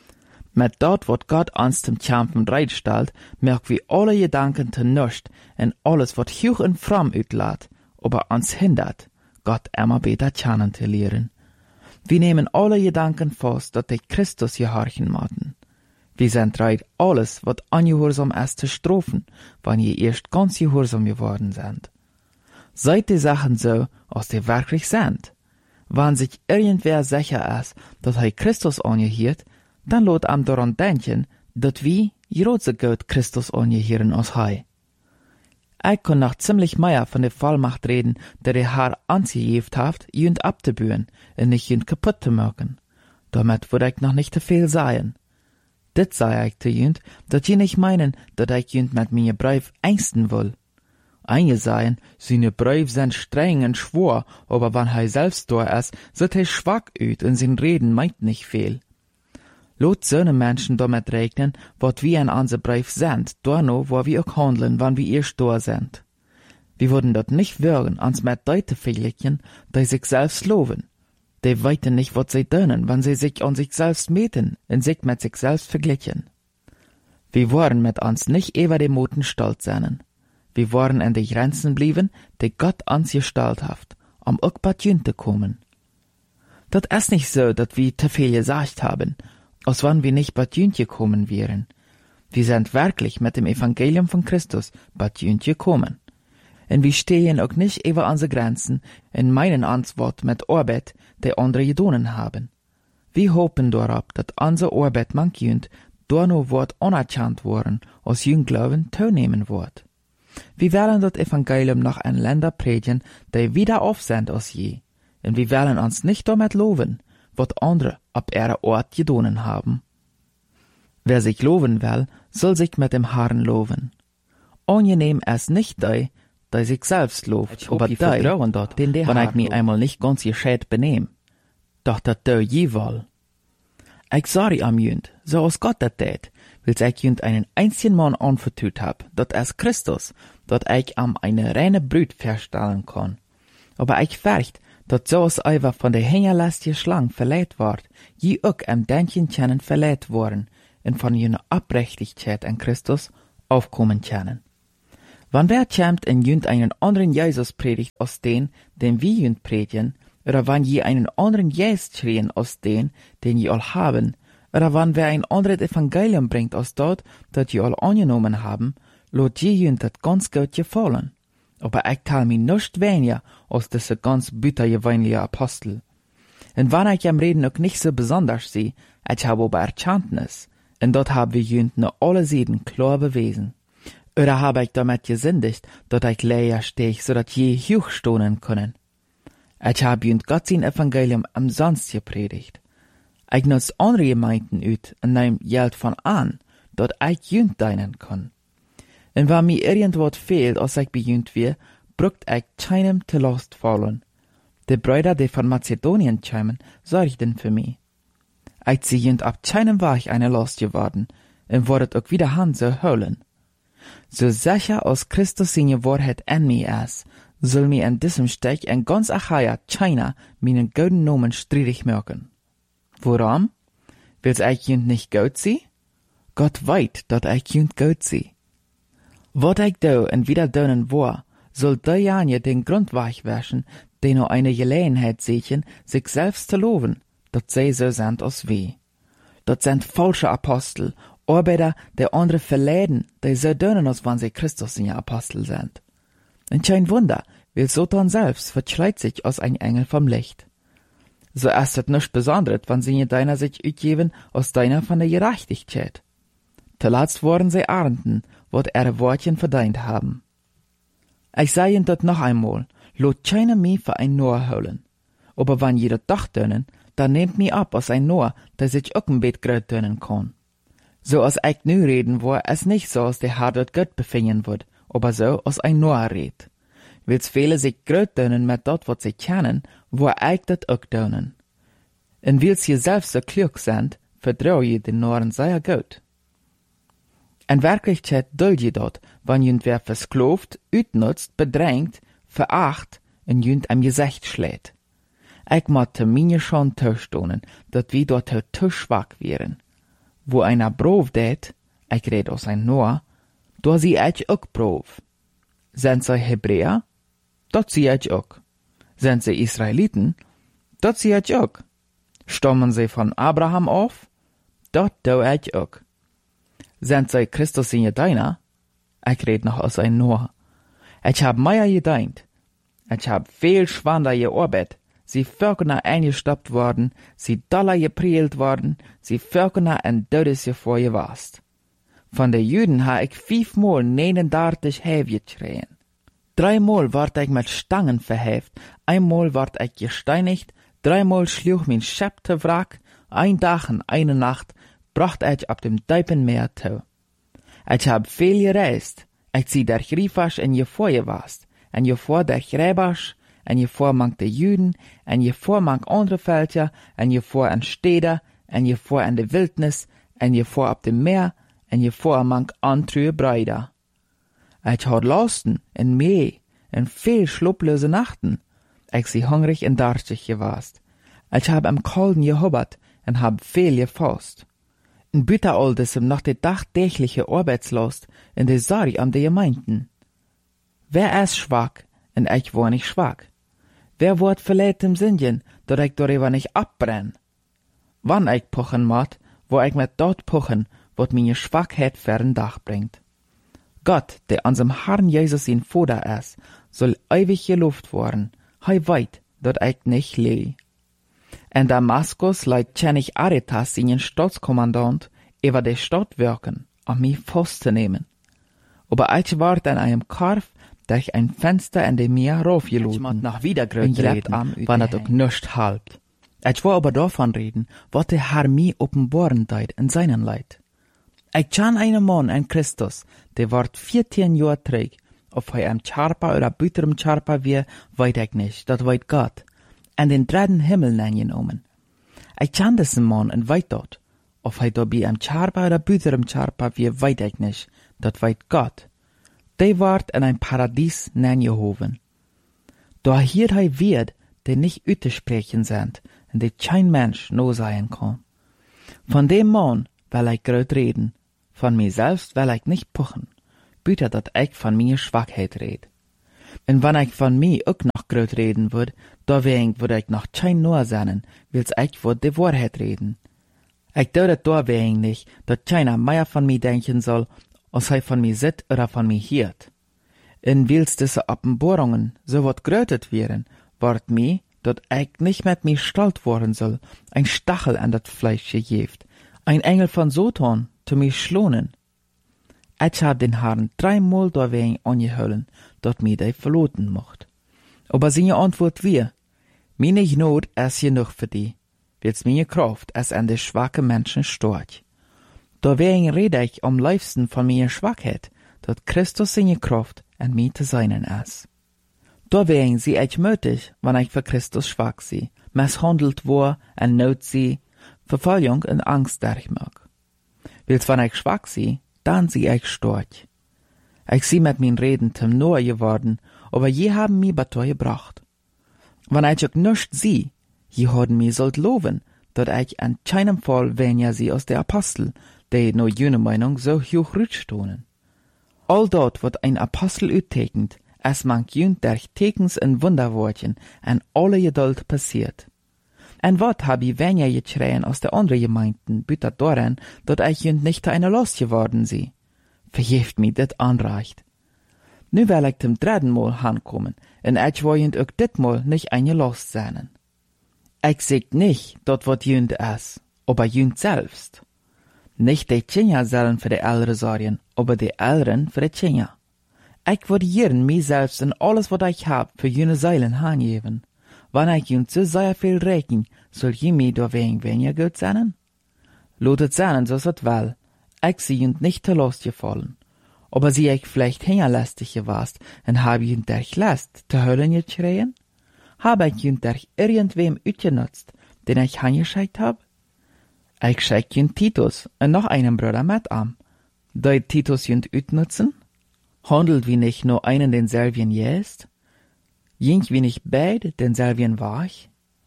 Mit dort, wat Gott uns zum Kämpfen bereitstellt, merken wir alle Gedanken zu nichts und alles, wat hoch und fromm uitlaat, aber uns hindert, Gott immer besser kennen zu lernen. Wir nehmen alle Gedanken fast, dass die Christus gehorchen mochten. Wir sind bereit, alles, wat ungehorsam ist, zu strafen, wenn ihr erst ganz gehorsam geworden sind. Seid die Sachen so, als die wirklich sind. Wenn sich irgendwer sicher ist, dass er Christus angehört, dann lot am daran denken, dat wir große Gott Christus angehören als hij. Ich kann noch ziemlich mehr von der Vollmacht reden, der der Herr angegeben hat, jünd abzubühen und nicht jünd kaputt zu machen. Damit würde ich noch nicht zu viel sagen. Dit sei ich zu jünd, dat je nicht meinen, dat ich jünd mit mir Brief ängsten will. Einige sagen, seine Brief sind streng und schwor, aber wenn er selbst da ist, sieht er schwach uit und sein Reden meint nicht viel. Lot solche Menschen damit rechnen, wat wir in unser Brief sind, dorno, wo wir auch handeln, wann wir erst da sind. Wir würden dort nicht würgen, uns mit Leute vergleichen, die sich selbst loben. Die weiten nicht, wat sie tun, wenn sie sich an sich selbst meten und sich mit sich selbst vergleichen. Wir wollen mit uns nicht über die Moten stolz sein. Wir wollen in die Grenzen bleiben, die Gott uns gestellt hat, um auch bei jünd zu kommen. Das ist nicht so, dass wir zu viel gesagt haben, als wenn wir nicht bei jünd gekommen wären. Wir sind wirklich mit dem Evangelium von Christus bei jünd gekommen. Und wir stehen auch nicht über unsere Grenzen und meinen uns Wort mit Arbeit, die andere gedonen haben. Wir hoffen darauf, dass unsere Arbeit manch jünd dorno wird anerkannt worden, als jünd Glauben teilnehmen wird. Wir wollen das Evangelium noch in Länder predigen, die wieder auf sind als je. Und wir wollen uns nicht damit loben, was andere ab ihrer Ort gedonen haben. Wer sich loben will, soll sich mit dem Herrn loben. Angenehm ist nicht die sich selbst lobt, aber die, wenn ich mich einmal nicht ganz gescheit benehm. Doch dat je wohl. Ich sorry am jünd, so als Gott dat tät, wils ich jünd einen einzigen Mann anvertut hab, dat ist Christus, dat ich am eine reine Brüt verstellen kann. Aber ich fürcht, dat so als Eiver von der hingerlastige Schlang verleiht ward, je auch am Dänkchen können verleiht worden, en von jene Abrechtigkeit an Christus aufkommen können. Wann wer kämt en jünd einen anderen Jesus predigt aus den wir jünd predigen, oder wann je einen anderen Jesus schrien aus den je all haben, oder wann wer ein anderes Evangelium bringt aus dort, dat je all angenommen haben, lot je jünd dat ganz gut gefallen. Aber ich tal mi nicht weniger aus diese ganz büttergewöhnliche Apostel. Und wann ich am Reden auch nicht so besonders sie, ich habe aber Erkenntnis, und dort hab wir jünd nur alle Seiten klar bewiesen. Oder habe ich damit gesündigt, dat ich leer steh, so dat je hochstonen können. Ich hab jünd Gott sein Evangelium umsonst gepredigt. Ich nutz andere Gemeinden ut und nehm Geld von an, dat ich jünd deinen kann. Und wenn mir irgendwas fehlt, als ich bejünd wir, brückt ich keinem te Last fallen. Die Brüder, die von Mazedonien kämen, sorgten für mich. Ich sie jünd ab keinem war ich eine Last geworden, und wordet auch wieder han so holen. So sicher als Christus seine Wahrheit an mir ist, soll mir in diesem Stich in ganz Achaia keiner meinen guten Namen streitig merken. Warum? Will's ich jünd nicht gut sie? Gott weit, dat ich jünd gut sie. Wat ich do en wieder donen war, soll derjenige den Grund weichwäschen, den nur eine Gelegenheit sehen, sich selbst zu loben, dat sie so sind als wie. Dat sind falsche Apostel, Arbeiter, der andere verleiden, die so donen, als wenn sie Christus in ihr Apostel sind. Und kein Wunder, weil Satan selbst verschleiert sich als ein Engel vom Licht. So ist es nichts Besonderes, wenn sie deiner sich utgeben, als deiner von der Gerechtigkeit. Zuletzt waren sie Arnden, wat ihre Wortchen verdient haben. Ich sage ihnen dort noch einmal, lot keiner mich für ein Noah holen. Aber wenn jeder Dach dönen, dann nehmt mich ab als ein Noah, der sich auch ein Bett gröt dönen kann. So als ich nu reden war, es nicht so, als der Herr dort Gott befinden wird, aber so, als ein Noah red. Wils viele sich gröt dönen mit dort, wat sie kennen, wo ich dort auch dönen. Und wils sie selbst so klug sind, vertrau je den Noren sehr gut. In Wirklichkeit duld je dort, wann jünd wer verskloft, utnutzt, bedrängt, veracht und jünd am Gesicht schlägt. Ich motte mir schon töstonen, dat wie dort zu schwach wären. Wo einer Brov det, ich red aus ein Noah, da sie ich auch Brov. Sind sie Hebräer? Dort sie ich auch. Sind sie Israeliten? Dort sie ich auch. Stammen sie von Abraham auf? Dort do ich auch. Sind sie Christus in Jedeiner? Ich red noch aus ein Noah. Ich hab Meier gedeint. Ich hab viel Schwander gearbeitet. Sie Völkerner eingestoppt worden, sie Dollar geprielt worden, sie Völkerner en Dödes vorgewast. Von den Juden ha ich 5-mal 39 Häve geschrien. 3-mal ward ich mit Stangen verheft, einmal ward ich gesteinigt, 3-mal schlug mein Schäpp te Wrack, 1 Tag und 1 Nacht bracht ich ab dem Deipenmeer zu. Ich hab viel gereist, ich sie der Griefasch en je vorgewast, en je vor der Gräbasch, en je voor mank de Juden, en je voor mank andere Völker, en je voor an Städter, en je voor an de Wildnis, en je voor op dem Meer, en je voor mank andere Brüder. Ich had Lasten en Mee, en viel schlupplose Nachten. Ich sie hungrig en darstig gewast. Ich hab am Kalden gehubbert en hab viel gefasst. En büter all diesem noch de dagtägliche Arbeitslast en de Sorg an de Gemeinden. Wer ist schwach, en ich war nicht schwach? Wer wird verletzt im Sinnen, dat ich darüber nicht abbrenn? Wann ich pochen mat, wo ich mit dort pochen, wat meine Schwachheit fern Dach bringt. Gott, der an unserem Herrn Jesus in Vater ist, soll ewig gelobt worden, hei weit, dat ich nicht leh. In Damaskus leit König Aretas seinen Staatskommandant über die Stadt wirken, mich festzunehmen. Aber ich ward an einem Karf durch ein Fenster in dem Meer raufgeluden, nach wiedergröt reden, wann das auch nicht halbt. Ich war aber davon reden, was der Herr mir offenbaren deit in seinen Leid. Ich kann einen Mann, ein Christus, der ward 14 Jahre träg, ob er am Charpa oder büterem Charpa wir, weit ich nicht, das weit Gott, an den dritten Himmel eingenommen. Ich kann diesen Mann und weit dort, ob er dabei am Charpa oder büterem Charpa wir, weit ich nicht, das weit Gott. Der ward in ein Paradies nangehoven. Da hier hei wird, der nicht üte sprechen sind, und der kein Mensch no sein kann. Von dem Mann will ich gröt reden. Von mir selbst will ich nicht puchen. Büter, dat ich von mir Schwachheit red. Und wenn ich von mir auch noch gröt reden würd, da würd ich noch kein nur sein, wils ich würd die Wahrheit reden. Ich dauert da nicht, dat keiner mehr von mir denken soll, als er von mir sit oder von mir hiert. In wils diese Offenbarungen so wat grötet wären, ward mir, dat ich nicht mit mir stolz worden soll, ein Stachel an dat Fleisch gegeft, ein Engel von Satan zu mir schlonen. Ich hab den Herrn 3-mal dawein angehüllen, dat mir die verloten mocht. Aber seine Antwort wir, meine Not ist genug für die, wils meine Kraft es an de schwache Menschen stört. Dawein rede ich am liebsten von meiner Schwachheit, dat Christus seine Kraft an mir zu seinen ist. Dawein sie ich mötig, wenn ich für Christus schwach sie, misshandelt war, en Not sie, Verfolgung und Angst durchmag. Wils wenn ich schwach sie, dann sie ich storch. Ich sie mit min Reden zum Noah geworden, aber je haben mi bato gebracht. Wenn ich auch nicht sie, je haben mi sollt loben, dat ich an keinem Fall weniger sie aus der Apostel, die no jene Meinung so hoch rütstonen. All dort wird ein Apostel uttekend, es man jünd durch Tekens und Wunderwortchen an alle Geduld passiert. En wat hab ich weniger geschreien aus der andere Gemeinden, bütet daran, dat ich jünd nicht eine Last geworden sie. Verjeft mi dit anreicht. Nu will ich zum 3. Mal hankommen, en ich will jünd auch dit Mal nicht eine Last sein. Ich sag nicht, dat wat jünd is, aber jünd selbst. Nicht die Tschinja sollen für die Ältere sorgen, aber die Älteren für die Tschinja. Ich würde jeden mi selbst und alles wat ich hab für jüne Seilen hangeben. Wann ich jünd so sehr viel rechnen, soll je mi da weniger gut sein? Lotet sein, so es will. Ich sie jünd nicht zu Last gefallen. Aber sie ich vielleicht hingerlästig gewast, und hab jünd durch Last zu Höllen geschreien? Hab ich jünd durch irgendwem utgenutzt, den ich hangeschickt hab? Ich schick jünd Titus und noch einen Bruder mit an. Deut Titus jünd utnutzen? Handelt wie nicht nur einen denselben jest? Jink wie nicht beid denselben war ich?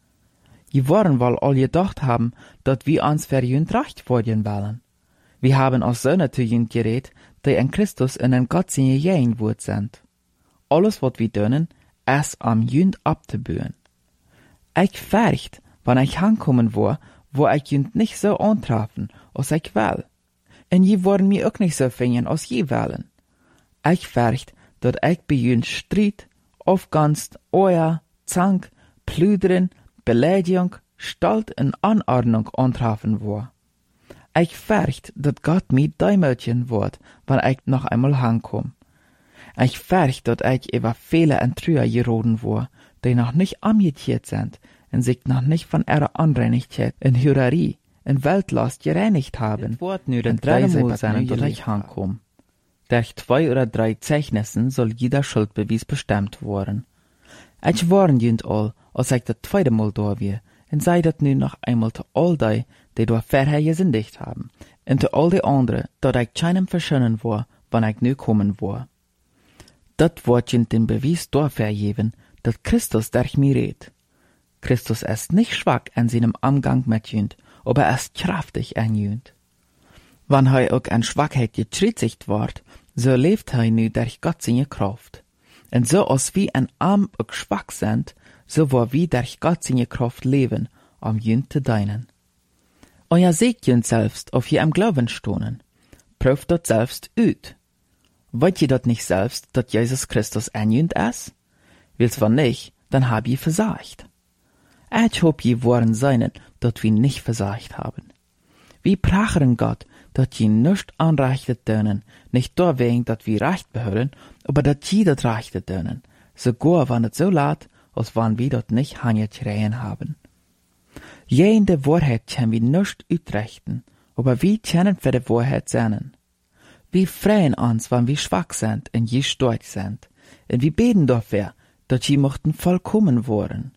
Je wollen wohl all gedacht haben, dat wir uns für jünd recht worden wollen. Wir haben aus Söhne zu jünd geredet, die in Christus in den Gott sind gejen wurd sind. Alles wat wir dönen, es am jünd abzubühen. Ich fürcht, wann ich hankommen war, wo ich jünd nicht so antrafen, als ich will. Und je wollen mir auch nicht so fingen, als je wollen. Ich fürcht, dat ich bei jünd Streit, Aufganst, Oja, Zank, Plüdern, Beleidigung, Stalt und Anordnung antrafen war. Ich fürcht, dat Gott mir däumelchen wird, wenn ich noch einmal hankomm. Ich fürcht, dat ich über Fehler und Trüher geroden war, die noch nicht amjetiert sind und sich noch nicht von ihrer Anreinigkeit in Hürerie, in Weltlast gereinigt haben. Und 3 Mal sein, dat ich hankomm. Durch 2 oder 3 Zeichnissen soll jeder Schuldbeweis bestimmt worden. Ich warn jünd all, als ich das 2. Mal da war, und sei dat nu noch einmal zu all die da vorher gesündigt haben, und zu all die anderen, dat ich keinem verschönen war, wann ich nu kommen war. Dat wird jünd den Beweis dafür geben, dat Christus durch mir redet. Christus ist nicht schwach an seinem Umgang mit jünd, aber er ist kraftig an jünd. Wann er auch an Schwachheit getritzigt ward, so lebt er nu durch Gott seine Kraft. Und so als wie ein Arm auch schwach sind, so war wie durch Gott seine Kraft leben, um jünd zu dienen. Euer seht jünd selbst, auf je am Glauben stohnen. Prüft dort selbst üt. Wollt ihr dort nicht selbst, dat Jesus Christus ein jünd ist? Will's wann nicht, dann hab ihr versagt. Ich hob je waren seinen, dat wir nicht versagt haben. Wir prachern Gott, dat je nicht anreichtet dönen, nicht da wegen, dat wir recht behören, aber dat je dat reichtet dönen, sogar wann es so lat, als wann wir dort nicht hangetreien haben. Je in der Wahrheit können wir nicht utrechten, aber wir können für die Wahrheit sein. Wir freuen uns, wenn wir schwach sind und je stark sind, und wir beten dafür, dat je mochten vollkommen worden.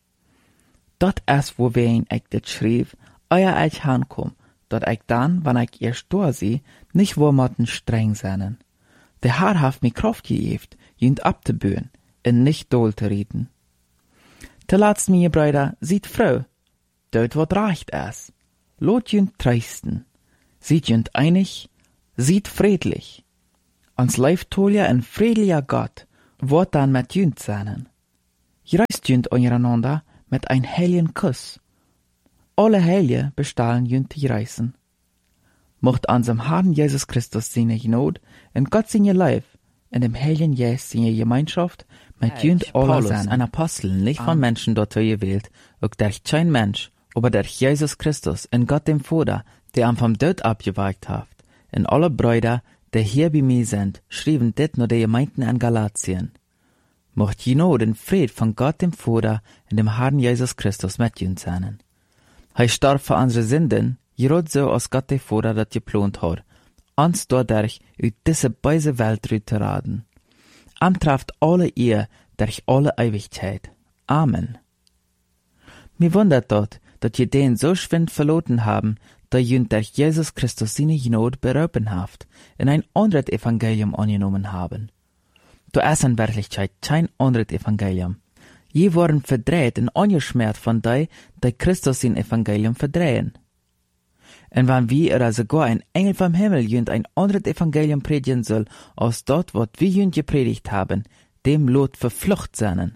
Dat ist, wo wir ich das schrieb, euer ich hankom, dat ich dann, wenn ich erst da sie, nicht wo mochten streng sein. Der Herr hat mir Kraft gegeben, jünd abzubühen, und nicht doll zu reden. Zuletzt, meine Brüder, sieht Frau, dort wat reicht es. Lot jünd treisten. Sieht jünd einig, sieht friedlich. Ans leiftolia en friedlicher Gott, wird dann mit jünd seinen. Reist jünd untereinander mit ein heiligen Kuss. Alle Heilige bestahlen jünd die Reisen. Mocht unserem Herrn Jesus Christus seine Gnade und Gott seine Leib in dem heiligen Geist seine Gemeinschaft mit jünd alle Paulus, seinen. ein Apostel, nicht von Menschen dort gewählt, auch durch kein Mensch, aber durch Jesus Christus und Gott dem Vater, der am vom Tod abgewagt hat. Und alle Brüder, die hier bei mir sind, schrieben dit nur die Gemeinden an Galatien. Mocht Gnade und Fried von Gott dem Vater und dem Herrn Jesus Christus mit jünd sein. Er starb für unsere Sünden, gerade so als Gott der Vater das geplant hat, uns dadurch aus diese böse Welt zu raten. Trifft alle ihr durch alle Ewigkeit. Amen. Mir wundert dort, dass ihr den so schwind verloren haben, da jünd durch Jesus Christus seine Gnade berauben habt, in ein anderes Evangelium angenommen haben. Du ist in Wirklichkeit kein anderes Evangelium. Je wurden verdreht und angeschmärt von die Christus sein Evangelium verdrehen. Und wenn wir oder sogar ein Engel vom Himmel jünd ein anderes Evangelium predigen soll, als dort, was wir jünd gepredigt haben, dem Lot verflucht sein.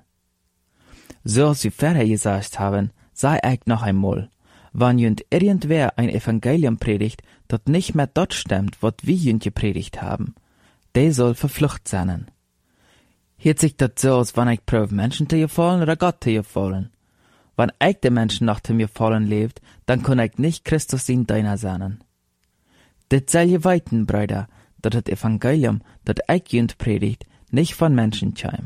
So als wir vorher gesagt haben, sei ich noch einmal, wenn jünd irgendwer ein Evangelium predigt, das nicht mehr dort stimmt, was wir jünd gepredigt haben, der soll verflucht sein. Hört sich das so, als wenn ich prüfe, Menschen zu gefallen oder Gott zu gefallen. Wenn ich den Menschen nach dem Gefallen lebt, dann kann ich nicht Christus in deiner sein. Das soll ihr weiten, Brüder, dass das Evangelium, das ich jünd predigt, nicht von Menschen käme.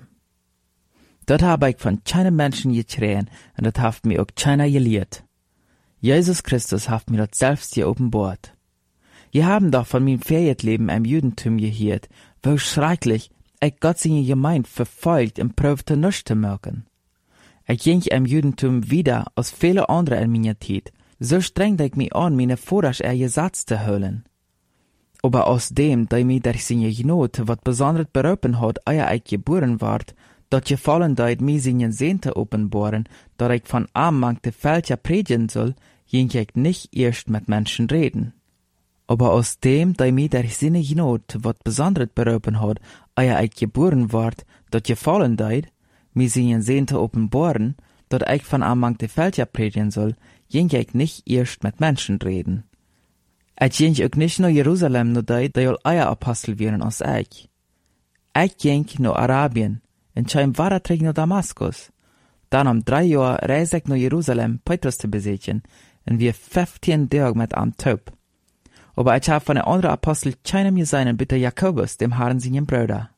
Das habe ich von keinem Menschen getreten und das hat mir auch keiner gelehrt. Jesus Christus hat mir das selbst geopenbart. Wir haben doch von meinem Ferietleben im Judentum gehört, wo schrecklich ich Gott seine Gemeinde verfolgt und prüfte nichts zu merken. Ich ging im Judentum wieder als viele andere in meiner Zeit. So strengte ich mich an, meine Vordersch Gesetz zu hören. Aber aus dem, da mich durch seine Gnade wat besonders berauben hat, ehe ich geboren ward, dat gefallen deit mir seine Sehnte offenbaren, dat ich von armmangte Völker predigen soll, ging ich nicht erst mit Menschen reden. Aber aus dem, da mir durch seine Gnade wat besonders berauben hat, ehe ich geboren ward, dat gefallen deit, mir seine Sehnte offenbaren, dat ich von armmangte Völker predigen soll, ging ich nicht erst mit Menschen reden. Ich ging auch nicht nach Jerusalem, nur die all euer Apostel wären als ich. Ich ging nach Arabien, und kam weiter zurück nach Damaskus. Dann 3 Jahre reiste ich nach Jerusalem, Petrus zu besichtigen, und wir 15 Tage mit am Taub. Aber ich habe von den anderen Aposteln keinem gesehen, bitte Jakobus, dem Herrn seinen Bruder.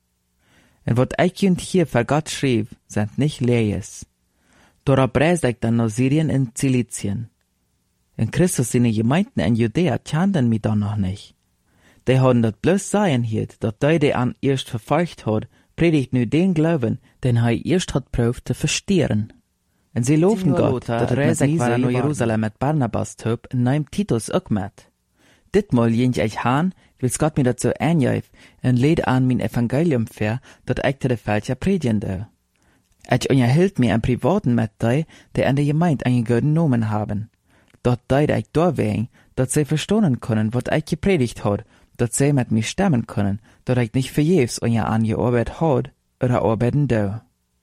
Und was ich und hier für Gott schrieb, sind nicht Leers. Darauf reiste ich dann nach Syrien und Zilizien. In Christus seine Gemeinden in Judäa kannten mich dann noch nicht. Die haben das bloß sein hielt, dass die an erst verfolgt hat, predigt nu den Glauben, den er erst hat prüft zu verstehen. Und sie loben Gott, dass ich war nach Jerusalem mit Barnabas töb und nahm Titus auch mit. Ditmal ging ich han, wills Gott mir das so einjäft und lädt an mein Evangelium für, dass ich zu der Völker predigen darf. Ich unterhielt mir einen Privaten mit die an der Gemeinde einen guten Namen haben. Dort ich da wegen, dass sie verstehen können, was ich gepredigt hat, dass sie mit mir stemmen können, dass ich nicht vergebens angearbeitet hat oder arbeiten darf.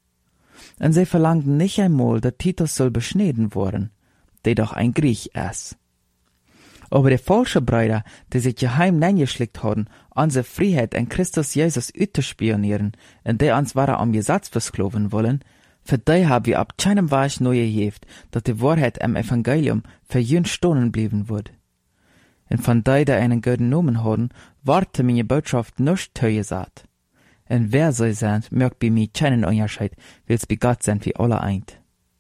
Und sie verlangten nicht einmal, dass Titus soll beschnitten worden, der doch ein Griech ist. Aber die falschen Brüder, die sich geheim eingeschlickt haben, unsere Freiheit in Christus Jesus auszuspionieren und die uns waren am Gesetz versklaven wollen, für die haben wir ab keinem Weis neu gejeft, dass die Wahrheit im Evangelium für jüngst stohlen blieben wird. Und von die einen guten Namen haben, warte meine Botschaft nicht zugesagt. Und wer sie sind, merkt bei mir keinen Unterschied, weil's bei Gott sind wie alle eint.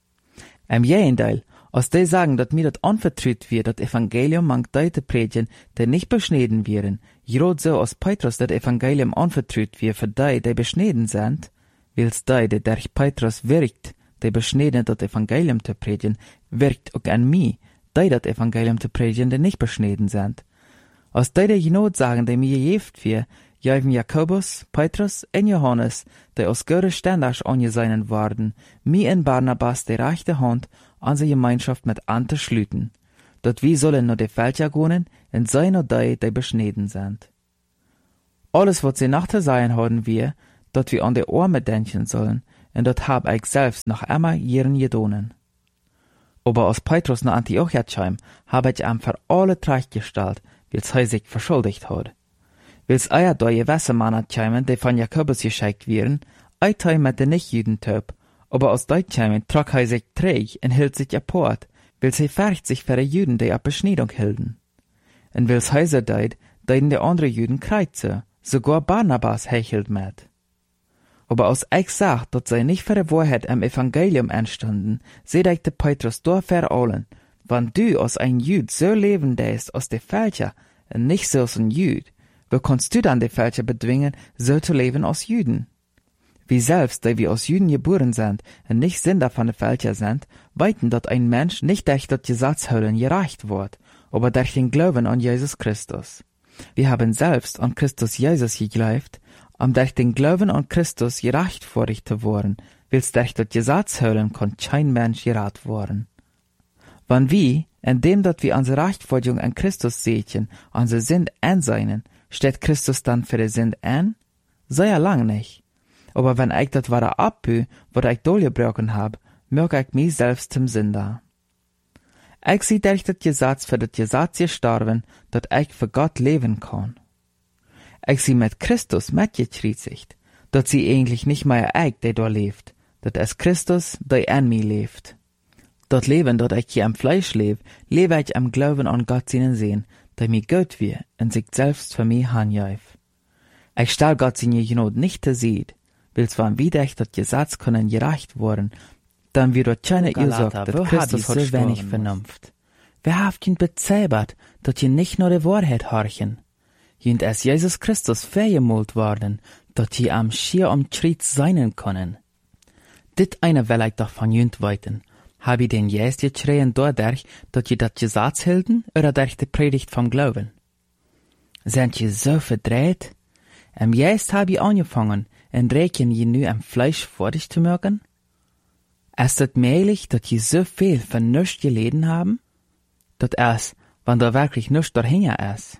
Im Gegenteil, als die sagen, dass mir das anvertraut wird, das Evangelium mang die zu predigen, die nicht beschnitten wären, gerade so als Petrus das Evangelium anvertraut wird für die beschnitten sind, weil's die durch Petrus wirkt, die beschnitten das Evangelium zu predigen, wirkt auch an mich, die das Evangelium zu predigen, die nicht beschnitten sind. Als die Gnade sagen, die mir gegeben wird, geben Jakobus, Petrus und Johannes, die aus gute Ständers angesehen worden, mir in Barnabas die rechte Hand, unsere Gemeinschaft mit anzuschlüten. dat wie sollen nur de Fälscher gonen, en sein und die beschneden sind. Alles, was sie nach zu sagen haben wir, dat wir an de Arme denken sollen, en dat hab ich selbst noch immer ihren gedonen. Aber als Petrus nach Antiochia kam, hab ich ihm für alle Recht gestellt, weil's er sich verschuldigt hat. Weil's eier da Gewässermänner kamen, die von Jakobus geschickt wären, ei mit den Nicht-Juden töp, aber als die kamen, trug er sich träg und hielt sich apart, weil's er färcht sich für die Juden, die ab Beschneidung hielten. Und weil's heiser deid, deiden die andere Juden kreuze, sogar Barnabas hechelt mit. Aber als ich sag, dat sie nicht für die Wahrheit am Evangelium entstanden, seht ich de Petrus da für allen, wenn du als ein Jüd so leben lässt als de Fälscher und nicht so als ein Jüd, wo kannst du dann de Fälscher bedwingen, so zu leben als Jüden? Wie selbst, die wir als Jüden geboren sind und nicht Sünder von de Fälscher sind, weiten, dat ein Mensch nicht durch das Gesetzholen gereicht wird, aber durch den Glauben an Jesus Christus. Wir haben selbst an Christus Jesus geglaubt, um durch den Glauben an Christus gerecht vor dich zu worden, will's durch das Gesetz hören, kann kein Mensch gerat worden. Wenn wir, indem dat wir unsere Rechtfertigung an Christus sehen, unsere Sünd einseinen, steht Christus dann für die Sünd ein? Sei ja lang nicht. Aber wenn ich das wahre abbü, was ich durchgebrochen hab, merke ich mich selbst zum Sünder. Ich sehe durch das Gesetz für das Gesetz gestorben, dat ich für Gott leben kann. Ich sie mit Christus mitgekreuzigt, dat sie eigentlich nicht mehr ich, der da lebt, dat es Christus, der in mir lebt. Dat Leben, dat ich hier am Fleisch lebe ich am Glauben an Gott seinen Sehen, der mir Gott wir und sich selbst für mich hanjaif. Ich stell Gott seine Gnade nicht zu sieht, will's wann wieder ich das Gesetz können gerecht worden, dann wird dort keine Ursache, dat Christus so wenig Vernunft. Wer haft ihn bezaubert, dat ihr nicht nur die Wahrheit horchen? Jünd es Jesus Christus vergemult worden, dat ihr am schier Schritt seinen können. Dit eine will ich doch von jünd weiten. Hab ich den Jesus geschrien dadurch, dat ihr dat Gesetz hielten, oder durch die Predigt vom Glauben? Sind ihr so verdreht? Jetzt hab ich angefangen, und rechnen ihr nu am Fleisch vor dich zu mögen? Ist es möglich, dat ihr so viel für nichts geleden haben? Dat es, wenn da wirklich nichts dahinter ist.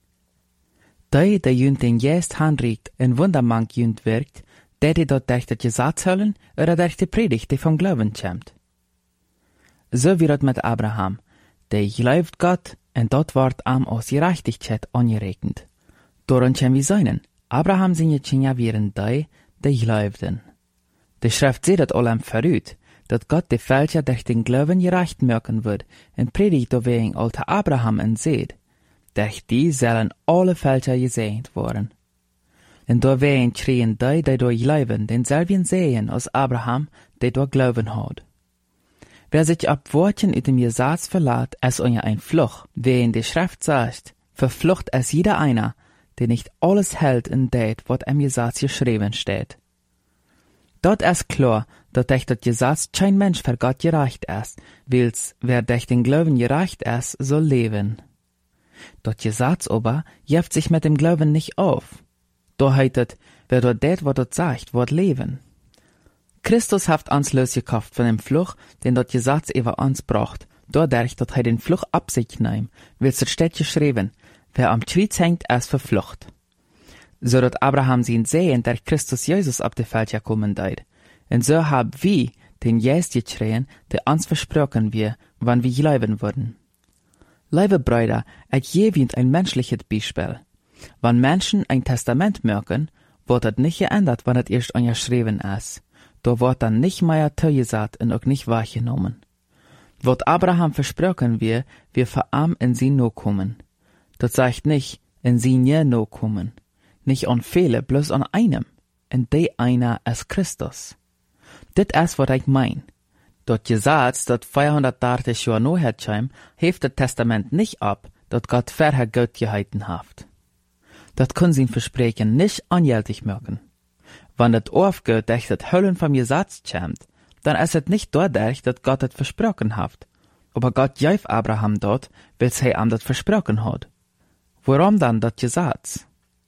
Die jünd den Jesus handregt und wundermann jünd wirkt, die dort durch das Gesetz hören oder durch die Predigt, die vom Glauben kommt. So wird es mit Abraham, der glaubt Gott und dort wird ihm aus Gerechtigkeit angerechnet. Daran können wir sein, Abraham seine Kinder wären die glaubten. Die Schrift sieht das allem verrückt, dass Gott die Fälscher durch den Glauben gerecht machen wird und predigt wegen alter Abraham und seht, durch die sollen alle Fälscher gesegnet worden. Und da werden schrien die durch glauben, denselben sehen als Abraham, der durch glauben hat. Wer sich ab Worten in dem Gesetz verlässt, ist ein Fluch, wie in der Schrift sagt, verflucht es jeder einer, der nicht alles hält in det, was im Gesetz geschrieben steht. Dort ist klar, dass durch das Gesetz kein Mensch für Gott gerecht ist, weil's, wer durch den Glauben gerecht ist, soll leben. Das Gesetz aber jäft sich mit dem Glauben nicht auf. Da heißt, wer dort det, was dort sagt, wird leben. Christus hat uns losgekauft von dem Fluch, den das Gesetz über uns bracht, dadurch, dass den Fluch ab sich nahm, weil's steht geschrieben, wer am Kreuz hängt, ist verflucht. So dat Abraham sein Sehen, der Christus Jesus ab der Welt gekommen deit. Und so hab wir den Jesus geschrien, der uns versprochen wir, wann wir glauben würden. Liebe Brüder, ich gebe Ihnen ein menschliches Beispiel. Wenn Menschen ein Testament merken, wird das nicht geändert, wenn es erst angeschrieben ist. Da wird dann nicht mehr zugesagt und auch nicht wahrgenommen. Wird Abraham versprochen wir für ihm in sie no kommen. Das sagt nicht, in sie nie no kommen. Nicht an viele, bloß an einem. Und der einer ist Christus. Dit ist, was ich mein. Das Gesetz, das 430 Jahre noch herkam, hebt das Testament nicht ab, das Gott vorher Gott gehalten hat. Das kann sein Versprechen nicht angültig machen. Wenn das aufgeht, durch das Höllen vom Gesetz kommt, dann ist es nicht dadurch, dass Gott das versprochen hat. Aber Gott gab Abraham dort, weil er ihm das versprochen hat. Warum dann das Gesetz?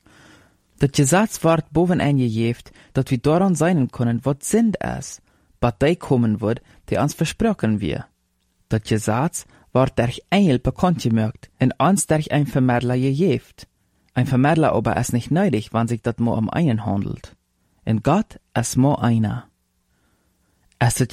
Das Gesetz wird boven eingegeben, dass wir daran sein können, was Sinn ist, was der kommen wird, der uns versprochen wird. Das Gesetz wordt durch Engel bekannt gemacht und uns durch ein Vermittler gegeben. Ein Vermittler aber ist nicht nötig, wenn sich das nur um einen handelt. Und Gott ist nur einer. Es